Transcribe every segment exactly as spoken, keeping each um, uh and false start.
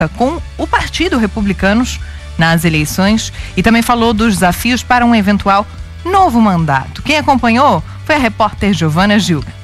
com o Partido Republicanos nas eleições e também falou dos desafios para um eventual novo mandato. Quem acompanhou foi a repórter Giovana Gilga.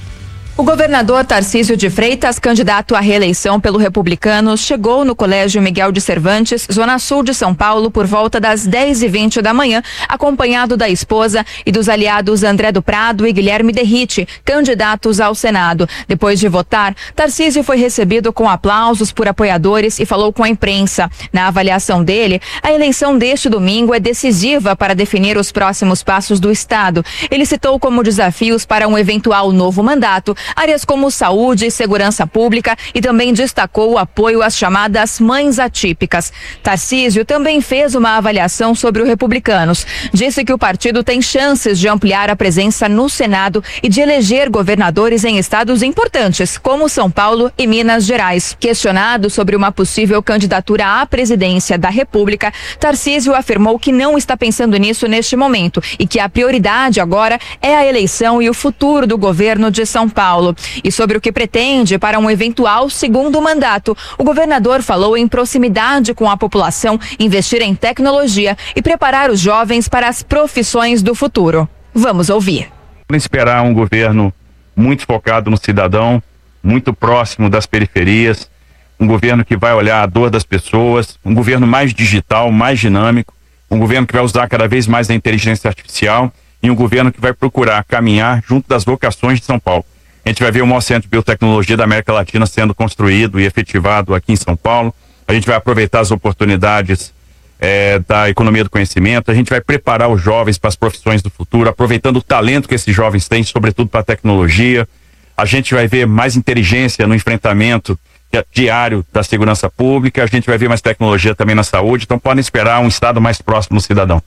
O governador Tarcísio de Freitas, candidato à reeleição pelo Republicanos, chegou no Colégio Miguel de Cervantes, zona sul de São Paulo, por volta das dez e vinte da manhã, acompanhado da esposa e dos aliados André do Prado e Guilherme Derrite, candidatos ao Senado. Depois de votar, Tarcísio foi recebido com aplausos por apoiadores e falou com a imprensa. Na avaliação dele, a eleição deste domingo é decisiva para definir os próximos passos do Estado. Ele citou como desafios para um eventual novo mandato áreas como saúde e segurança pública e também destacou o apoio às chamadas mães atípicas. Tarcísio também fez uma avaliação sobre o Republicanos. Disse que o partido tem chances de ampliar a presença no Senado e de eleger governadores em estados importantes, como São Paulo e Minas Gerais. Questionado sobre uma possível candidatura à presidência da República, Tarcísio afirmou que não está pensando nisso neste momento e que a prioridade agora é a eleição e o futuro do governo de São Paulo. E sobre o que pretende para um eventual segundo mandato, o governador falou em proximidade com a população, investir em tecnologia e preparar os jovens para as profissões do futuro. Vamos ouvir. Esperar um governo muito focado no cidadão, muito próximo das periferias, um governo que vai olhar a dor das pessoas, um governo mais digital, mais dinâmico, um governo que vai usar cada vez mais a inteligência artificial e um governo que vai procurar caminhar junto das vocações de São Paulo. A gente vai ver o maior centro de biotecnologia da América Latina sendo construído e efetivado aqui em São Paulo. A gente vai aproveitar as oportunidades é, da economia do conhecimento. A gente vai preparar os jovens para as profissões do futuro, aproveitando o talento que esses jovens têm, sobretudo para a tecnologia. A gente vai ver mais inteligência no enfrentamento diário da segurança pública. A gente vai ver mais tecnologia também na saúde. Então podem esperar um Estado mais próximo do cidadão.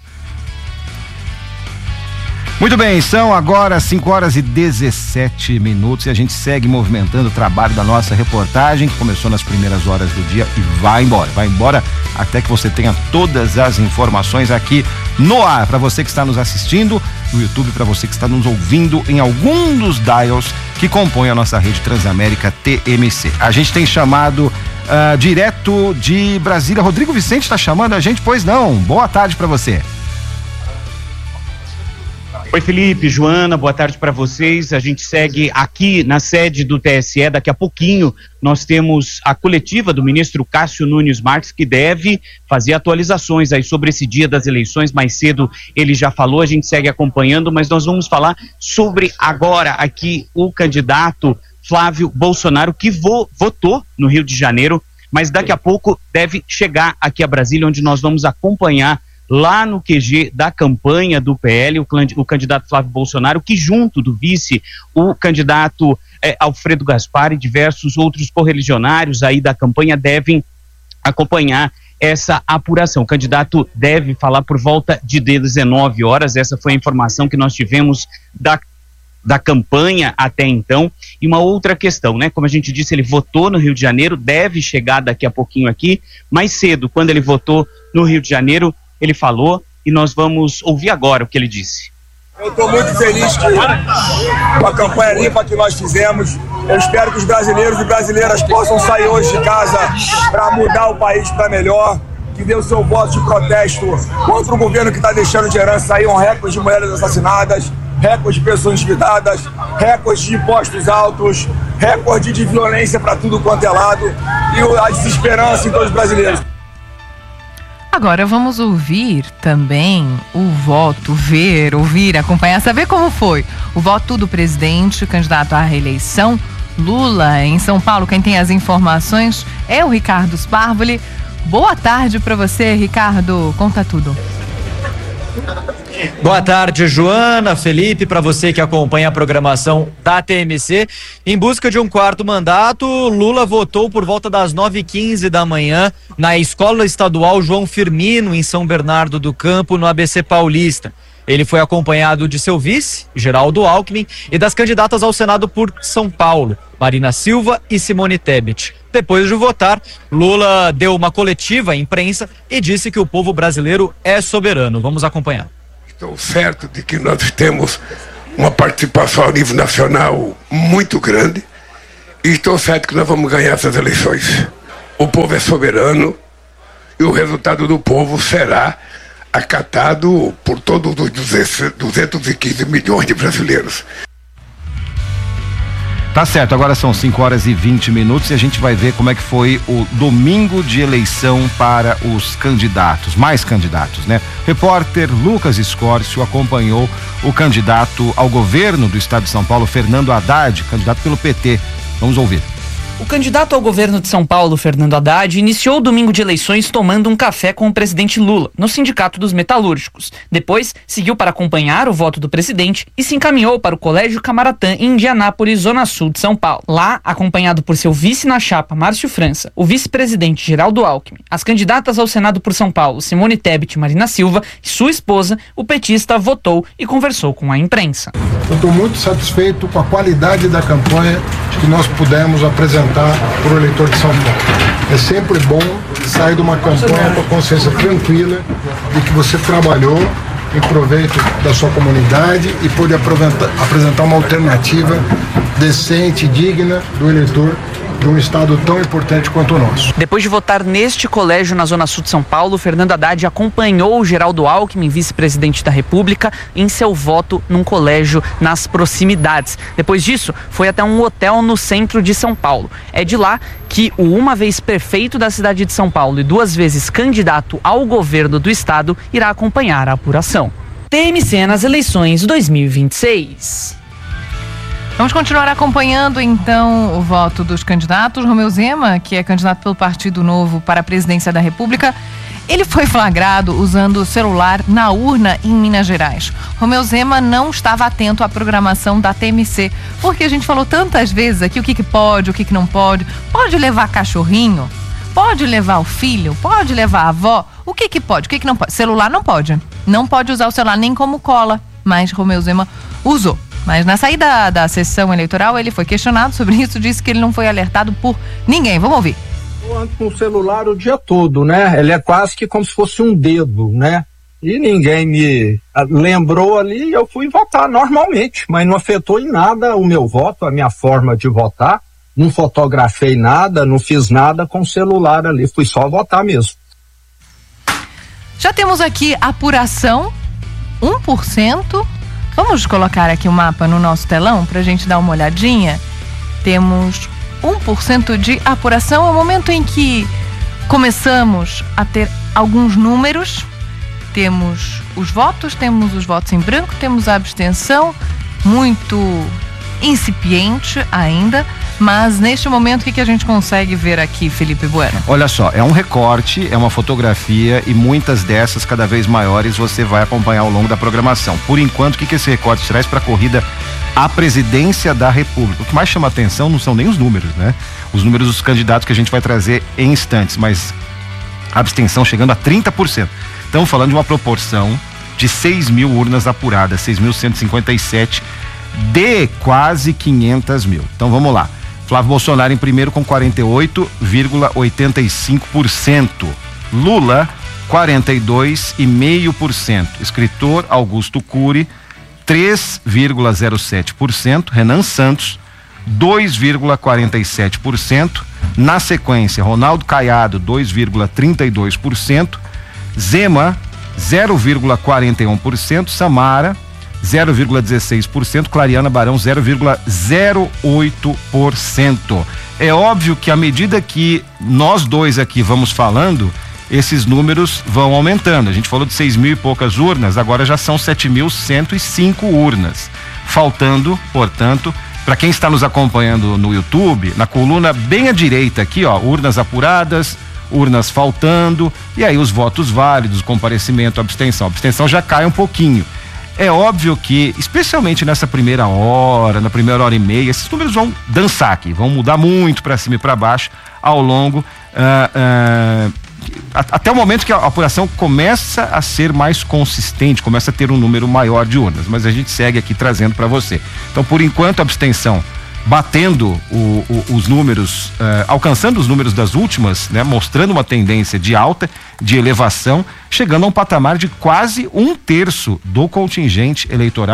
Muito bem, são agora cinco horas e dezessete minutos e a gente segue movimentando o trabalho da nossa reportagem, que começou nas primeiras horas do dia e vai embora, vai embora até que você tenha todas as informações aqui no ar, para você que está nos assistindo no YouTube, para você que está nos ouvindo em algum dos dials que compõem a nossa rede Transamérica T M C. A gente tem chamado uh, direto de Brasília, Rodrigo Vicente está chamando a gente, pois não? Boa tarde para você. Oi, Felipe, Joana, boa tarde para vocês. A gente segue aqui na sede do T S E. Daqui a pouquinho nós temos a coletiva do ministro Cássio Nunes Marques, que deve fazer atualizações aí sobre esse dia das eleições. Mais cedo ele já falou, a gente segue acompanhando, mas nós vamos falar sobre agora aqui o candidato Flávio Bolsonaro, que vo- votou no Rio de Janeiro, mas daqui a pouco deve chegar aqui a Brasília, onde nós vamos acompanhar lá no Q G da campanha do P L, o, o candidato Flávio Bolsonaro, que junto do vice, o candidato eh, Alfredo Gaspar e diversos outros correligionários aí da campanha devem acompanhar essa apuração. O candidato deve falar por volta de dezenove horas, essa foi a informação que nós tivemos da da campanha até então. E uma outra questão, né? Como a gente disse, ele votou no Rio de Janeiro, deve chegar daqui a pouquinho aqui. Mais cedo, quando ele votou no Rio de Janeiro, ele falou e nós vamos ouvir agora o que ele disse. Eu estou muito feliz que, com a campanha limpa que nós fizemos. Eu espero que os brasileiros e brasileiras possam sair hoje de casa para mudar o país para melhor, que dê o seu voto de protesto contra o governo que está deixando de herança aí um recorde de mulheres assassinadas, recorde de pessoas endividadas, recorde de impostos altos, recorde de violência para tudo quanto é lado e a desesperança em todos os brasileiros. Agora vamos ouvir também o voto, ver, ouvir, acompanhar, saber como foi o voto do presidente, candidato à reeleição, Lula, em São Paulo. Quem tem as informações é o Ricardo Sparvoli. Boa tarde para você, Ricardo. Conta tudo. Boa tarde, Joana, Felipe, para você que acompanha a programação da T M C. Em busca de um quarto mandato, Lula votou por volta das nove e quinze da manhã na Escola Estadual João Firmino, em São Bernardo do Campo, no A B C Paulista. Ele foi acompanhado de seu vice, Geraldo Alckmin, e das candidatas ao Senado por São Paulo, Marina Silva e Simone Tebet. Depois de votar, Lula deu uma coletiva à imprensa e disse que o povo brasileiro é soberano. Vamos acompanhar. Estou certo de que nós temos uma participação a nível nacional muito grande e estou certo que nós vamos ganhar essas eleições. o povo é soberano e o resultado do povo será acatado por todos os duzentos e quinze milhões de brasileiros. Tá certo, agora são cinco horas e vinte minutos e a gente vai ver como é que foi o domingo de eleição para os candidatos, mais candidatos, né? Repórter Lucas Escórcio acompanhou o candidato ao governo do estado de São Paulo, Fernando Haddad, candidato pelo P T. Vamos ouvir. O candidato ao governo de São Paulo, Fernando Haddad, iniciou o domingo de eleições tomando um café com o presidente Lula, no Sindicato dos Metalúrgicos. Depois, seguiu para acompanhar o voto do presidente e se encaminhou para o Colégio Camaratã, em Indianápolis, zona sul de São Paulo. Lá, acompanhado por seu vice na chapa, Márcio França, o vice-presidente Geraldo Alckmin, as candidatas ao Senado por São Paulo, Simone Tebet e Marina Silva, e sua esposa, o petista votou e conversou com a imprensa. Eu estou muito satisfeito com a qualidade da campanha que nós pudemos apresentar para o eleitor de São Paulo. É sempre bom sair de uma campanha com a consciência tranquila de que você trabalhou em proveito da sua comunidade e pôde apresentar uma alternativa decente e digna do eleitor de um estado tão importante quanto o nosso. Depois de votar neste colégio na zona sul de São Paulo, Fernando Haddad acompanhou o Geraldo Alckmin, vice-presidente da República, em seu voto num colégio nas proximidades. Depois disso, foi até um hotel no centro de São Paulo. É de lá que o uma vez prefeito da cidade de São Paulo e duas vezes candidato ao governo do estado irá acompanhar a apuração. T M C nas eleições dois mil e vinte e seis. Vamos continuar acompanhando, então, o voto dos candidatos. Romeu Zema, que é candidato pelo Partido Novo para a presidência da República, ele foi flagrado usando o celular na urna em Minas Gerais. Romeu Zema não estava atento à programação da T M C, porque a gente falou tantas vezes aqui o que, que pode, o que, que não pode. Pode levar cachorrinho? Pode levar o filho? Pode levar a avó? O que, que pode, o que, que não pode? Celular não pode. Não pode usar o celular nem como cola, mas Romeu Zema usou. Mas na saída da, da sessão eleitoral, ele foi questionado sobre isso, disse que ele não foi alertado por ninguém. Vamos ouvir. Eu ando com o celular o dia todo, né? Ele é quase que como se fosse um dedo, né? E ninguém me lembrou ali e eu fui votar normalmente, mas não afetou em nada o meu voto, a minha forma de votar. Não fotografei nada, não fiz nada com o celular ali, fui só votar mesmo. Já temos aqui apuração, um por cento. Vamos colocar aqui o mapa no nosso telão para a gente dar uma olhadinha. Temos um por cento de apuração. É o momento em que começamos a ter alguns números. Temos os votos, temos os votos em branco, temos a abstenção, muito incipiente ainda. Mas neste momento, o que, que a gente consegue ver aqui, Felipe Bueno? Olha só, é um recorte, é uma fotografia e muitas dessas, cada vez maiores, você vai acompanhar ao longo da programação. Por enquanto, o que, que esse recorte traz para a corrida à presidência da República? O que mais chama atenção não são nem os números, né? Os números dos candidatos que a gente vai trazer em instantes, mas a abstenção chegando a trinta por cento. Estamos falando de uma proporção de seis mil urnas apuradas, seis mil cento e cinquenta e sete de quase quinhentas mil. Então vamos lá. Flávio Bolsonaro em primeiro com quarenta e oito vírgula oitenta e cinco por cento. Lula, quarenta e dois vírgula cinco por cento. Escritor Augusto Cury, três vírgula zero sete por cento. Renan Santos, dois vírgula quarenta e sete por cento. Na sequência, Ronaldo Caiado, dois vírgula trinta e dois por cento. Zema, zero vírgula quarenta e um por cento. Samara, zero vírgula dezesseis por cento, Clariana Barão zero vírgula zero oito por cento. É óbvio que à medida que nós dois aqui vamos falando, esses números vão aumentando. A gente falou de seis mil e poucas urnas, agora já são sete mil cento e cinco urnas. Faltando, portanto, para quem está nos acompanhando no YouTube, na coluna bem à direita aqui, ó, urnas apuradas, urnas faltando, e aí os votos válidos, comparecimento, abstenção. A abstenção já cai um pouquinho. É óbvio que, especialmente nessa primeira hora, na primeira hora e meia, esses números vão dançar aqui, vão mudar muito para cima e para baixo ao longo, uh, uh, até o momento que a apuração começa a ser mais consistente, começa a ter um número maior de urnas, mas a gente segue aqui trazendo para você. Então, por enquanto, a abstenção batendo o, o, os números, uh, alcançando os números das últimas, né, mostrando uma tendência de alta, de elevação, chegando a um patamar de quase um terço do contingente eleitoral,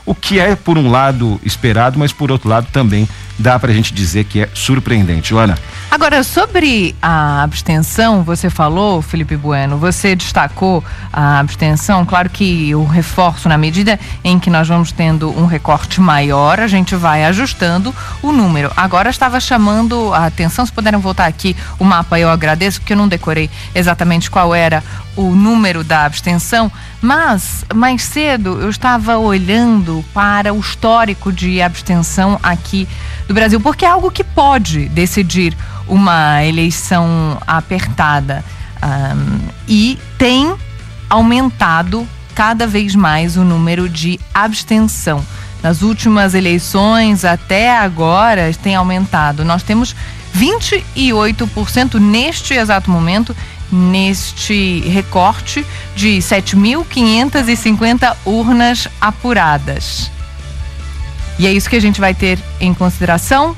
o que é, por um lado, esperado, mas por outro lado também dá pra gente dizer que é surpreendente. Joana. Agora, sobre a abstenção, você falou, Felipe Bueno, você destacou a abstenção. Claro que eu reforço, na medida em que nós vamos tendo um recorte maior, a gente vai ajustando o número. Agora estava chamando a atenção, se puderem voltar aqui o mapa, eu agradeço, porque eu não decorei exatamente qual era o número da abstenção, mas mais cedo eu estava olhando para o histórico de abstenção aqui do Brasil, porque é algo que pode decidir uma eleição apertada, um, e tem aumentado cada vez mais o número de abstenção. Nas últimas eleições até agora tem aumentado. Nós temos vinte e oito por cento neste exato momento, neste recorte de sete mil quinhentas e cinquenta urnas apuradas. E é isso que a gente vai ter em consideração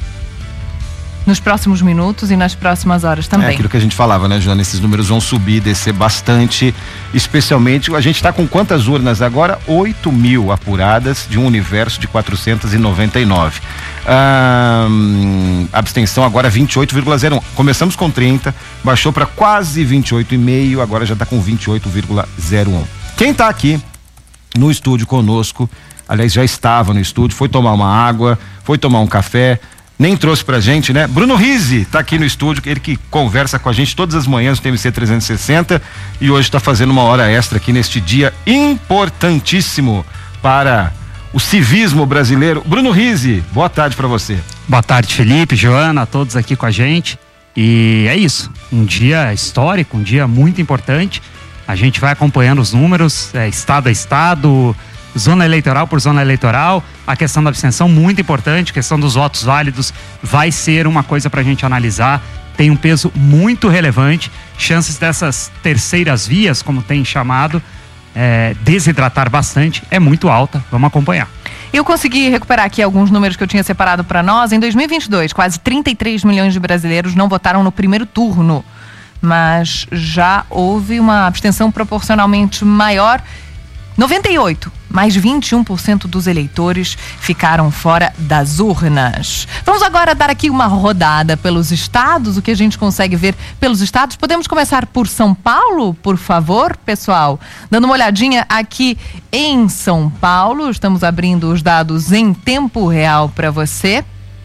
nos próximos minutos e nas próximas horas também. É aquilo que a gente falava, né, Joana? Esses números vão subir, descer bastante, especialmente, a gente está com quantas urnas agora? oito mil apuradas de um universo de quatrocentos e noventa e nove. Ah, abstenção agora vinte e oito vírgula zero um. Começamos com trinta, baixou para quase vinte e oito vírgula cinco, agora já está com vinte e oito vírgula zero um. Quem está aqui no estúdio conosco, aliás, já estava no estúdio, foi tomar uma água, foi tomar um café, nem trouxe pra gente, né? Bruno Rizzi tá aqui no estúdio, ele que conversa com a gente todas as manhãs no T M C trezentos e sessenta e hoje está fazendo uma hora extra aqui neste dia importantíssimo para o civismo brasileiro. Bruno Rizzi, boa tarde para você. Boa tarde, Felipe, Joana, todos aqui com a gente. E é isso, um dia histórico, um dia muito importante. A gente vai acompanhando os números, é, estado a estado, zona eleitoral por zona eleitoral. A questão da abstenção muito importante, a questão dos votos válidos vai ser uma coisa para a gente analisar, tem um peso muito relevante, chances dessas terceiras vias, como tem chamado, é, desidratar bastante, é muito alta, vamos acompanhar. Eu consegui recuperar aqui alguns números que eu tinha separado para nós. Em dois mil e vinte e dois, quase trinta e três milhões de brasileiros não votaram no primeiro turno, mas já houve uma abstenção proporcionalmente maior. noventa e oito, mais de vinte e um por cento dos eleitores ficaram fora das urnas. Vamos agora dar aqui uma rodada pelos estados, o que a gente consegue ver pelos estados. Podemos começar por São Paulo, por favor, pessoal? Dando uma olhadinha aqui em São Paulo, estamos abrindo os dados em tempo real para você.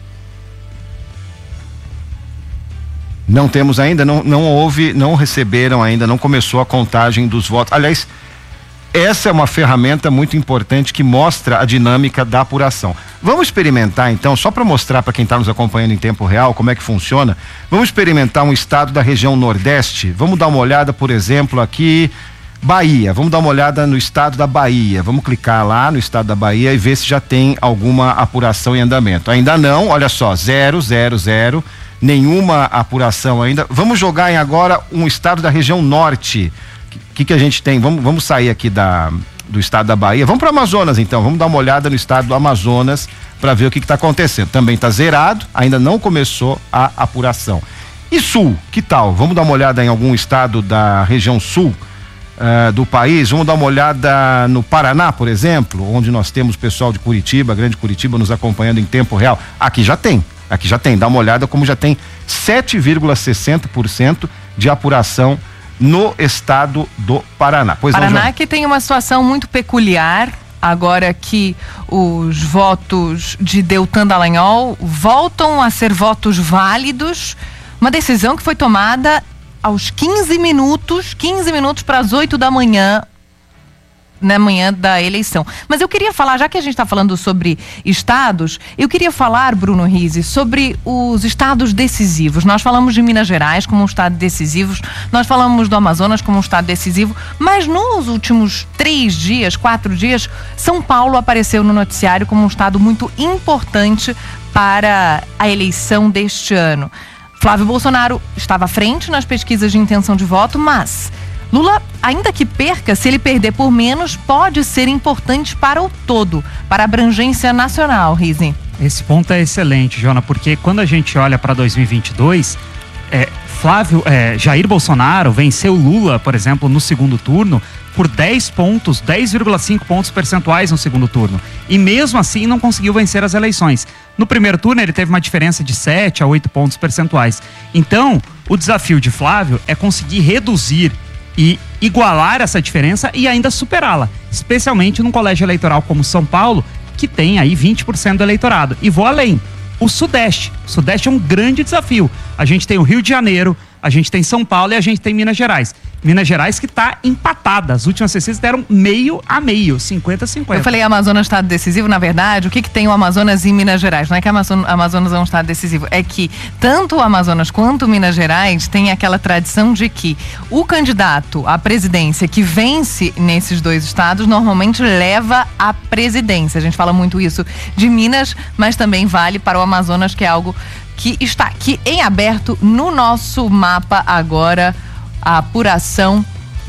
Não temos ainda, não, não houve, não receberam ainda, não começou a contagem dos votos. Aliás, essa é uma ferramenta muito importante que mostra a dinâmica da apuração. Vamos experimentar então, só para mostrar para quem está nos acompanhando em tempo real como é que funciona, vamos experimentar um estado da região Nordeste. Vamos dar uma olhada, por exemplo, aqui, Bahia. Vamos dar uma olhada no estado da Bahia. Vamos clicar lá no estado da Bahia e ver se já tem alguma apuração em andamento. Ainda não, olha só, zero, zero, zero, nenhuma apuração ainda. Vamos jogar em agora um estado da região Norte. O que, que a gente tem? Vamos, vamos sair aqui da, do estado da Bahia. Vamos para o Amazonas, então. Vamos dar uma olhada no estado do Amazonas para ver o que está acontecendo. Também está zerado, ainda não começou a apuração. E Sul, que tal? Vamos dar uma olhada em algum estado da região Sul uh, do país. Vamos dar uma olhada no Paraná, por exemplo, onde nós temos o pessoal de Curitiba, Grande Curitiba, nos acompanhando em tempo real. Aqui já tem. Aqui já tem. Dá uma olhada como já tem sete vírgula sessenta por cento de apuração no estado do Paraná. Pois Paraná não, que tem uma situação muito peculiar, agora que os votos de Deltan Dallagnol voltam a ser votos válidos, uma decisão que foi tomada aos quinze minutos, quinze minutos para as oito da manhã, na manhã da eleição. Mas eu queria falar, já que a gente está falando sobre estados, eu queria falar, Bruno Rizzi, sobre os estados decisivos. Nós falamos de Minas Gerais como um estado decisivo, nós falamos do Amazonas como um estado decisivo, mas nos últimos três dias, quatro dias, São Paulo apareceu no noticiário como um estado muito importante para a eleição deste ano. Flávio Bolsonaro estava à frente nas pesquisas de intenção de voto, mas Lula, ainda que perca, se ele perder por menos, pode ser importante para o todo, para a abrangência nacional, Rizzi. Esse ponto é excelente, Jona, porque quando a gente olha para dois mil e vinte e dois, é, Flávio, é, Jair Bolsonaro venceu Lula, por exemplo, no segundo turno, por dez pontos, dez vírgula cinco pontos percentuais no segundo turno. E mesmo assim não conseguiu vencer as eleições. No primeiro turno ele teve uma diferença de sete a oito pontos percentuais. Então, o desafio de Flávio é conseguir reduzir e igualar essa diferença e ainda superá-la, especialmente num colégio eleitoral como São Paulo, que tem aí vinte por cento do eleitorado. E vou além, o Sudeste. O Sudeste é um grande desafio. A gente tem o Rio de Janeiro, a gente tem São Paulo e a gente tem Minas Gerais. Minas Gerais que está empatada. As últimas pesquisas deram meio a meio, cinquenta a cinquenta. Eu falei Amazonas estado decisivo, na verdade, o que que tem o Amazonas e Minas Gerais? Não é que o Amazonas é um estado decisivo, é que tanto o Amazonas quanto Minas Gerais tem aquela tradição de que o candidato à presidência que vence nesses dois estados normalmente leva a presidência. A gente fala muito isso de Minas, mas também vale para o Amazonas, que é algo que está aqui em aberto no nosso mapa agora, a apuração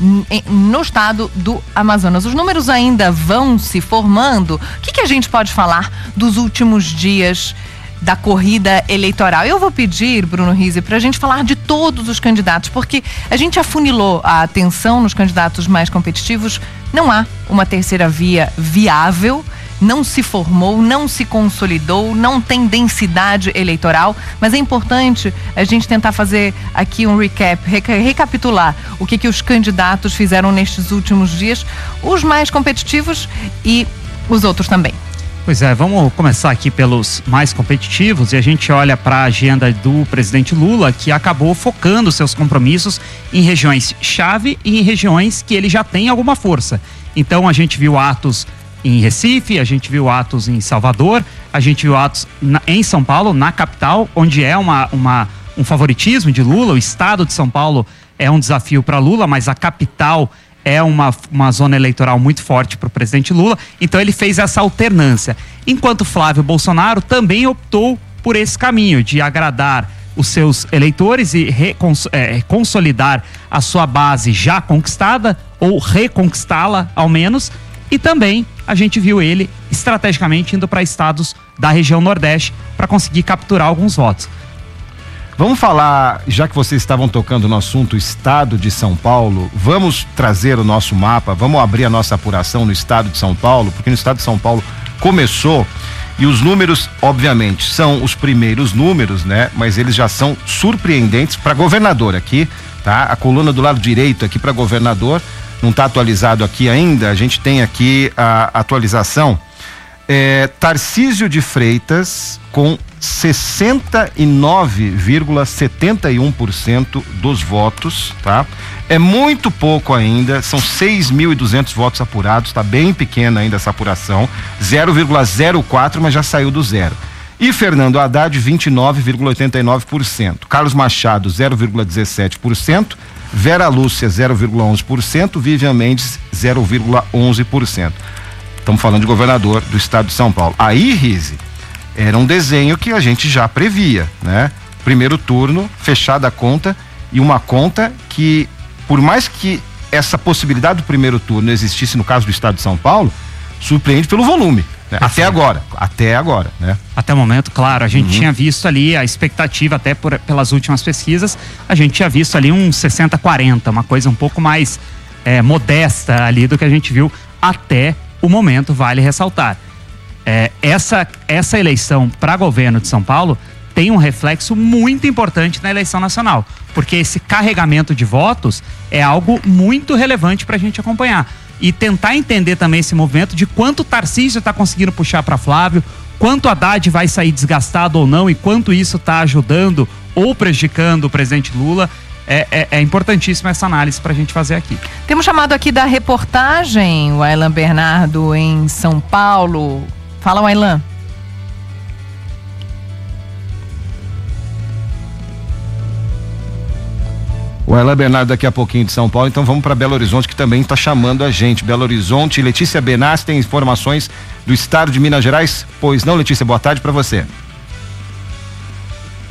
no estado do Amazonas. Os números ainda vão se formando. O que que a gente pode falar dos últimos dias da corrida eleitoral? Eu vou pedir, Bruno Rizzi, para a gente falar de todos os candidatos, porque a gente afunilou a atenção nos candidatos mais competitivos. Não há uma terceira via viável, não se formou, não se consolidou, não tem densidade eleitoral, mas é importante a gente tentar fazer aqui um recap, recapitular o que que os candidatos fizeram nestes últimos dias, os mais competitivos e os outros também. Pois é, vamos começar aqui pelos mais competitivos e a gente olha para a agenda do presidente Lula, que acabou focando seus compromissos em regiões-chave e em regiões que ele já tem alguma força. Então a gente viu atos em Recife, a gente viu atos em Salvador, a gente viu atos na, em São Paulo, na capital, onde é uma, uma, um favoritismo de Lula. O estado de São Paulo é um desafio para Lula, mas a capital é uma, uma zona eleitoral muito forte para o presidente Lula, então ele fez essa alternância. Enquanto Flávio Bolsonaro também optou por esse caminho de agradar os seus eleitores e recons, é, consolidar a sua base já conquistada, ou reconquistá-la ao menos, e também a gente viu ele estrategicamente indo para estados da região Nordeste para conseguir capturar alguns votos. Vamos falar, já que vocês estavam tocando no assunto estado de São Paulo, vamos trazer o nosso mapa, vamos abrir a nossa apuração no estado de São Paulo, porque no estado de São Paulo começou e os números, obviamente, são os primeiros números, né? Mas eles já são surpreendentes para governador aqui, tá? A coluna do lado direito aqui para governador, não está atualizado aqui ainda, a gente tem aqui a atualização. É, Tarcísio de Freitas com sessenta e nove vírgula setenta e um por cento dos votos, tá? É muito pouco ainda, são seis mil e duzentos votos apurados, tá bem pequena ainda essa apuração, zero vírgula zero quatro, mas já saiu do zero. E Fernando Haddad, vinte e nove vírgula oitenta e nove por cento. Carlos Machado, zero vírgula dezessete por cento. Vera Lúcia, zero vírgula onze por cento. Vivian Mendes, zero vírgula onze por cento. Estamos falando de governador do estado de São Paulo. Aí, Rizzi, era um desenho que a gente já previa, né? Primeiro turno, fechada a conta, e uma conta que, por mais que essa possibilidade do primeiro turno existisse no caso do estado de São Paulo, surpreende pelo volume. Né? Até agora, até agora, né? Até o momento, claro, a gente Uhum. tinha visto ali a expectativa, até por, pelas últimas pesquisas, a gente tinha visto ali um sessenta a quarenta, uma coisa um pouco mais é, modesta ali do que a gente viu até o momento, vale ressaltar. É, essa, essa eleição para governo de São Paulo tem um reflexo muito importante na eleição nacional, porque esse carregamento de votos é algo muito relevante para a gente acompanhar. E tentar entender também esse movimento de quanto o Tarcísio está conseguindo puxar para Flávio, quanto Haddad vai sair desgastado ou não e quanto isso está ajudando ou prejudicando o presidente Lula. É, é, é importantíssima essa análise para a gente fazer aqui. Temos chamado aqui da reportagem o Aylan Bernardo em São Paulo. Fala, Aylan. O Aylan Bernardo daqui a pouquinho de São Paulo, então vamos para Belo Horizonte, que também está chamando a gente. Belo Horizonte, Letícia Benassi tem informações do estado de Minas Gerais? Pois não, Letícia, boa tarde para você.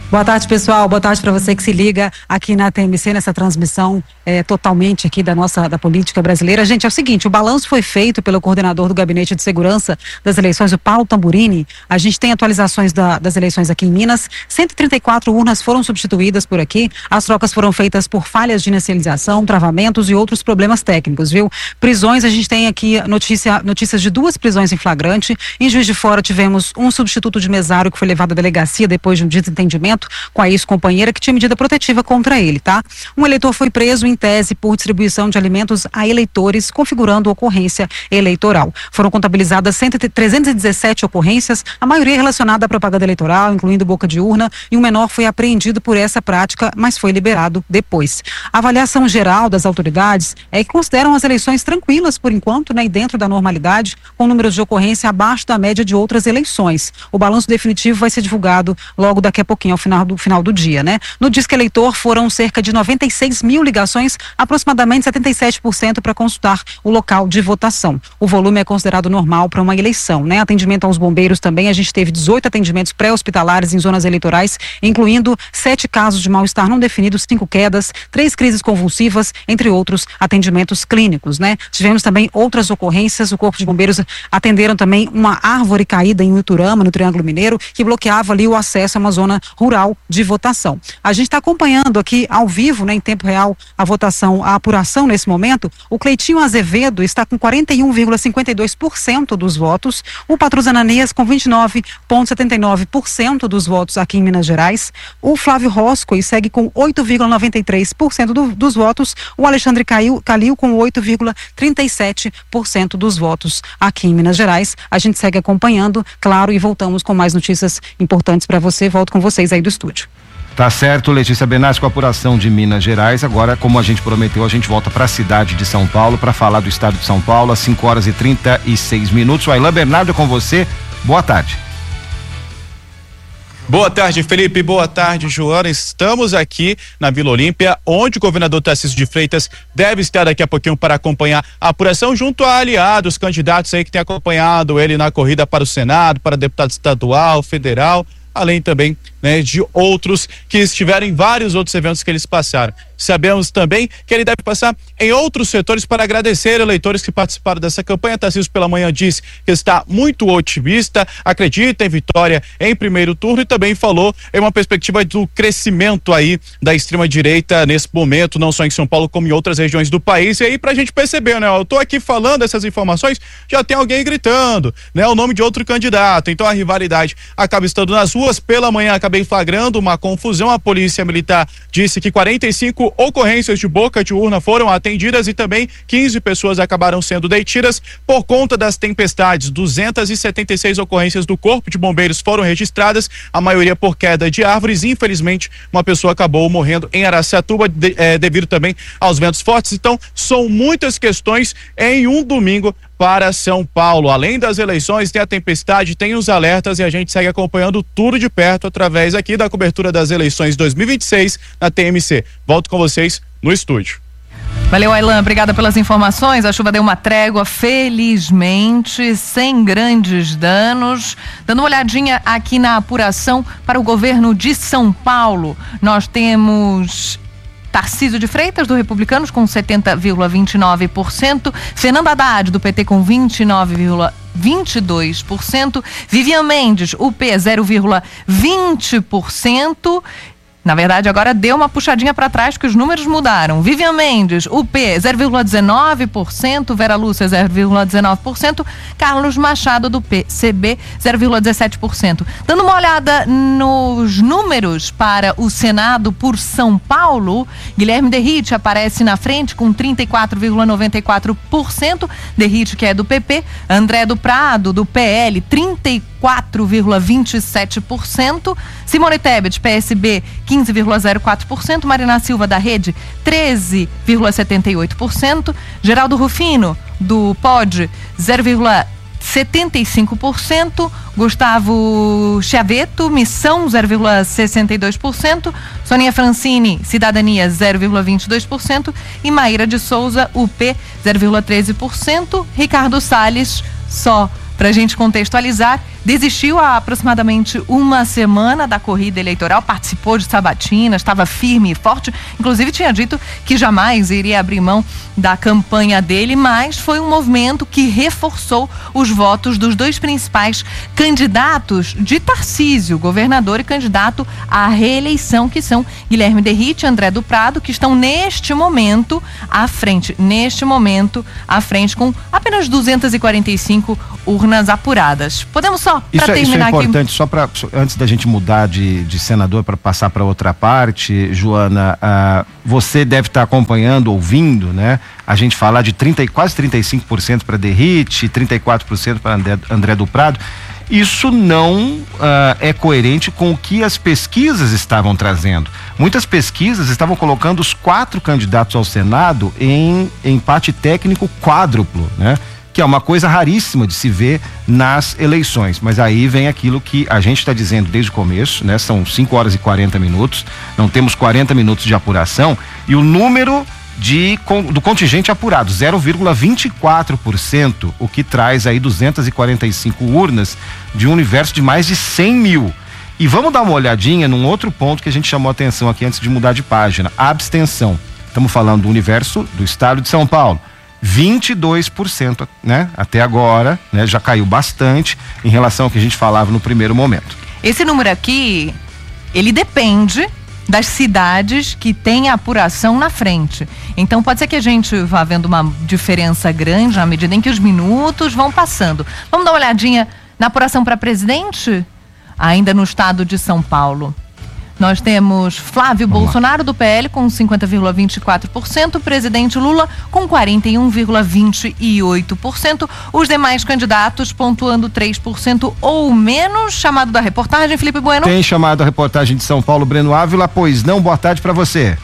Boa tarde, pessoal. Boa tarde para você que se liga aqui na T M C, nessa transmissão é, totalmente aqui da nossa da política brasileira. Gente, é o seguinte, o balanço foi feito pelo coordenador do Gabinete de Segurança das Eleições, o Paulo Tamburini. A gente tem atualizações da, das eleições aqui em Minas. cento e trinta e quatro urnas foram substituídas por aqui. As trocas foram feitas por falhas de inicialização, travamentos e outros problemas técnicos, viu? Prisões, a gente tem aqui notícia, notícias de duas prisões em flagrante. Em Juiz de Fora tivemos um substituto de mesário que foi levado à delegacia depois de um desentendimento com a ex-companheira que tinha medida protetiva contra ele, tá? Um eleitor foi preso em tese por distribuição de alimentos a eleitores, configurando ocorrência eleitoral. Foram contabilizadas trezentas e dezessete ocorrências, a maioria relacionada à propaganda eleitoral, incluindo boca de urna, e um menor foi apreendido por essa prática, mas foi liberado depois. A avaliação geral das autoridades é que consideram as eleições tranquilas por enquanto, né, e dentro da normalidade, com números de ocorrência abaixo da média de outras eleições. O balanço definitivo vai ser divulgado logo daqui a pouquinho, ao final do final do dia, né? No Disque Eleitor foram cerca de noventa e seis mil ligações, aproximadamente setenta e sete por cento para consultar o local de votação. O volume é considerado normal para uma eleição, né? Atendimento aos bombeiros também, a gente teve dezoito atendimentos pré-hospitalares em zonas eleitorais, incluindo sete casos de mal-estar não definidos, cinco quedas, três crises convulsivas, entre outros atendimentos clínicos, né? Tivemos também outras ocorrências, o Corpo de Bombeiros atenderam também uma árvore caída em Uturama, no Triângulo Mineiro, que bloqueava ali o acesso a uma zona rural de votação. A gente está acompanhando aqui ao vivo, né, em tempo real, a votação, a apuração nesse momento. O Cleitinho Azevedo está com quarenta e um vírgula cinquenta e dois por cento dos votos, o Patrus Ananias com vinte e nove vírgula setenta e nove por cento dos votos aqui em Minas Gerais, o Flávio Roscoe segue com oito vírgula noventa e três por cento do, dos votos, o Alexandre Calil, Calil com oito vírgula trinta e sete por cento dos votos aqui em Minas Gerais. A gente segue acompanhando, claro, e voltamos com mais notícias importantes para você. Volto com vocês aí do estúdio. Tá certo, Letícia Benassi com a apuração de Minas Gerais. Agora, como a gente prometeu, a gente volta para a cidade de São Paulo para falar do estado de São Paulo às cinco horas e trinta e seis minutos. O Aylan Bernardo é com você. Boa tarde. Boa tarde, Felipe. Boa tarde, Joana. Estamos aqui na Vila Olímpia, onde o governador Tarcísio de Freitas deve estar daqui a pouquinho para acompanhar a apuração junto a aliados, candidatos aí que têm acompanhado ele na corrida para o Senado, para deputado estadual, federal, além também, né, de outros que estiveram em vários outros eventos que eles passaram. Sabemos também que ele deve passar em outros setores para agradecer eleitores que participaram dessa campanha. Tarcísio pela manhã disse que está muito otimista, acredita em vitória em primeiro turno e também falou em uma perspectiva do crescimento aí da extrema direita nesse momento, não só em São Paulo como em outras regiões do país. E aí pra gente perceber, né, eu tô aqui falando essas informações, já tem alguém gritando, né, o nome de outro candidato. Então a rivalidade acaba estando nas ruas. Pela manhã acabei flagrando uma confusão. A polícia militar disse que quarenta e cinco ocorrências de boca de urna foram atendidas e também quinze pessoas acabaram sendo detidas por conta das tempestades. duzentas e setenta e seis ocorrências do Corpo de Bombeiros foram registradas, a maioria por queda de árvores. Infelizmente, uma pessoa acabou morrendo em Araçatuba de, eh, devido também aos ventos fortes. Então, são muitas questões em um domingo para São Paulo. Além das eleições, tem a tempestade, tem os alertas e a gente segue acompanhando tudo de perto através aqui da cobertura das eleições dois mil e vinte e seis na T M C. Volto com vocês no estúdio. Valeu, Aylan, obrigada pelas informações. A chuva deu uma trégua, felizmente, sem grandes danos. Dando uma olhadinha aqui na apuração para o governo de São Paulo, nós temos Tarcísio de Freitas, do Republicanos, com setenta vírgula vinte e nove por cento. Fernando Haddad, do P T, com vinte e nove vírgula vinte e dois por cento. Vivian Mendes, U P, zero vírgula vinte por cento. Na verdade, agora deu uma puxadinha para trás, que os números mudaram. Vivian Mendes, U P, zero vírgula dezenove por cento. Vera Lúcia, zero vírgula dezenove por cento. Carlos Machado, do P C B, zero vírgula dezessete por cento. Dando uma olhada nos números para o Senado por São Paulo, Guilherme Derrite aparece na frente com trinta e quatro vírgula noventa e quatro por cento. Derrite, que é do P P. André do Prado, do P L, trinta e quatro vírgula vinte e sete por cento. Simone Tebet, P S B, quinze vírgula zero quatro por cento. Marina Silva, da Rede, treze vírgula setenta e oito por cento. Geraldo Rufino, do P O D, zero vírgula setenta e cinco por cento. Gustavo Chiaveto, Missão, zero vírgula sessenta e dois por cento. Soninha Francini, Cidadania, zero vírgula vinte e dois por cento. E Maíra de Souza, U P, zero vírgula treze por cento. Ricardo Salles, só para a gente contextualizar, desistiu há aproximadamente uma semana da corrida eleitoral, participou de sabatina, estava firme e forte, inclusive tinha dito que jamais iria abrir mão da campanha dele, mas foi um movimento que reforçou os votos dos dois principais candidatos de Tarcísio, governador e candidato à reeleição, que são Guilherme Derrite e André do Prado, que estão neste momento à frente, neste momento à frente com apenas duzentas e quarenta e cinco urnas apuradas. Podemos só, para terminar isso é importante, aqui... só para antes da gente mudar de, de senador para passar para outra parte, Joana, ah, você deve estar acompanhando, ouvindo, né? A gente falar de trinta, quase trinta e cinco por cento para Derrite, trinta e quatro por cento para André, André do Prado. Isso não ah, é coerente com o que as pesquisas estavam trazendo. Muitas pesquisas estavam colocando os quatro candidatos ao Senado em empate técnico quádruplo, né? Que é uma coisa raríssima de se ver nas eleições. Mas aí vem aquilo que a gente está dizendo desde o começo, né? São cinco horas e quarenta minutos, não temos quarenta minutos de apuração, e o número de, do contingente apurado, zero vírgula vinte e quatro por cento, o que traz aí duzentas e quarenta e cinco urnas de um universo de mais de cem mil. E vamos dar uma olhadinha num outro ponto que a gente chamou a atenção aqui antes de mudar de página, a abstenção. Estamos falando do universo do estado de São Paulo. vinte e dois por cento, né? Até agora, né? Já caiu bastante em relação ao que a gente falava no primeiro momento. Esse número aqui, ele depende das cidades que têm a apuração na frente. Então pode ser que a gente vá vendo uma diferença grande à medida em que os minutos vão passando. Vamos dar uma olhadinha na apuração para presidente? Ainda no estado de São Paulo. Nós temos Flávio Vamos Bolsonaro, lá. do P L, com cinquenta vírgula vinte e quatro por cento, presidente Lula com quarenta e um vírgula vinte e oito por cento, os demais candidatos pontuando três por cento ou menos. Chamado da reportagem, Felipe Bueno. Tem chamado a reportagem de São Paulo, Breno Ávila, pois não, boa tarde para você.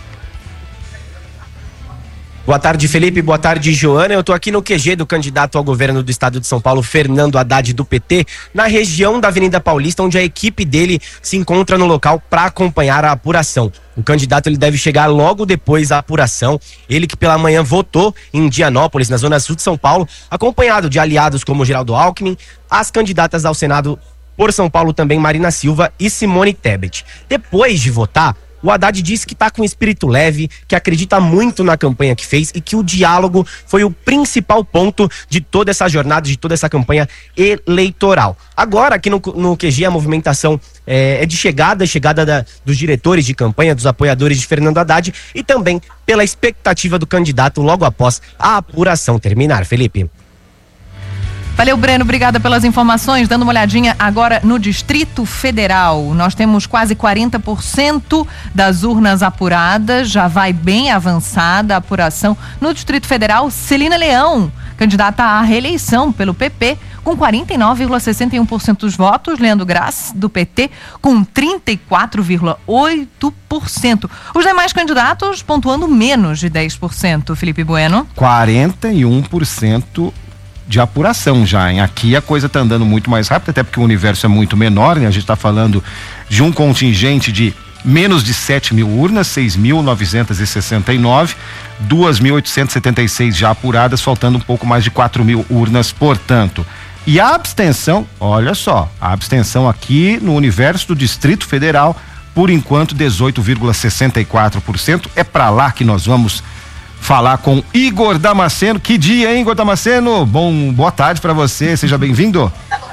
Boa tarde, Felipe. Boa tarde, Joana. Eu estou aqui no Q G do candidato ao governo do estado de São Paulo, Fernando Haddad, do P T, na região da Avenida Paulista, onde a equipe dele se encontra no local para acompanhar a apuração. O candidato ele deve chegar logo depois da apuração. Ele que pela manhã votou em Indianópolis, na zona sul de São Paulo, acompanhado de aliados como Geraldo Alckmin, as candidatas ao Senado por São Paulo também, Marina Silva e Simone Tebet. Depois de votar, o Haddad disse que está com espírito leve, que acredita muito na campanha que fez e que o diálogo foi o principal ponto de toda essa jornada, de toda essa campanha eleitoral. Agora, aqui no, no Q G, a movimentação é, é de chegada, chegada da, dos diretores de campanha, dos apoiadores de Fernando Haddad e também pela expectativa do candidato logo após a apuração terminar. Felipe. Valeu, Breno, obrigada pelas informações. Dando uma olhadinha agora no Distrito Federal, nós temos quase quarenta por cento das urnas apuradas, já vai bem avançada a apuração no Distrito Federal. Celina Leão, candidata à reeleição pelo P P, com quarenta e nove vírgula sessenta e um por cento dos votos. Leandro Graça, do P T, com trinta e quatro vírgula oito por cento. Os demais candidatos pontuando menos de dez por cento. Felipe Bueno. quarenta e um por cento de apuração já, hein? Aqui a coisa tá andando muito mais rápido, até porque o universo é muito menor, né? A gente tá falando de um contingente de menos de sete mil urnas, seis mil novecentos e sessenta e nove, duas mil oitocentos e setenta e seis já apuradas, faltando um pouco mais de quatro mil urnas, portanto. E a abstenção, olha só, a abstenção aqui no universo do Distrito Federal, por enquanto dezoito vírgula sessenta e quatro por cento, é para lá que nós vamos falar com Igor Damasceno. Que dia, hein, Igor Damasceno? Bom, boa tarde para você, seja bem-vindo.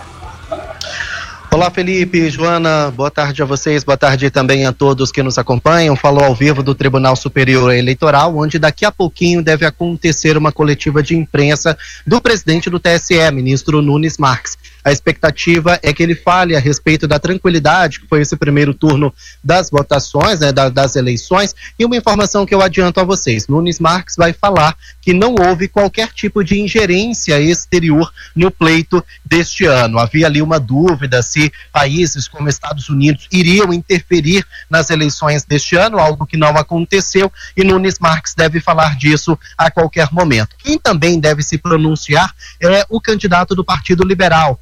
Olá, Felipe, Joana, boa tarde a vocês, boa tarde também a todos que nos acompanham. Falou ao vivo do Tribunal Superior Eleitoral, onde daqui a pouquinho deve acontecer uma coletiva de imprensa do presidente do T S E, ministro Nunes Marques. A expectativa é que ele fale a respeito da tranquilidade, que foi esse primeiro turno das votações, né, da, das eleições, e uma informação que eu adianto a vocês. Nunes Marques vai falar que não houve qualquer tipo de ingerência exterior no pleito deste ano. Havia ali uma dúvida se países como Estados Unidos iriam interferir nas eleições deste ano, algo que não aconteceu, e Nunes Marques deve falar disso a qualquer momento. Quem também deve se pronunciar é o candidato do Partido Liberal,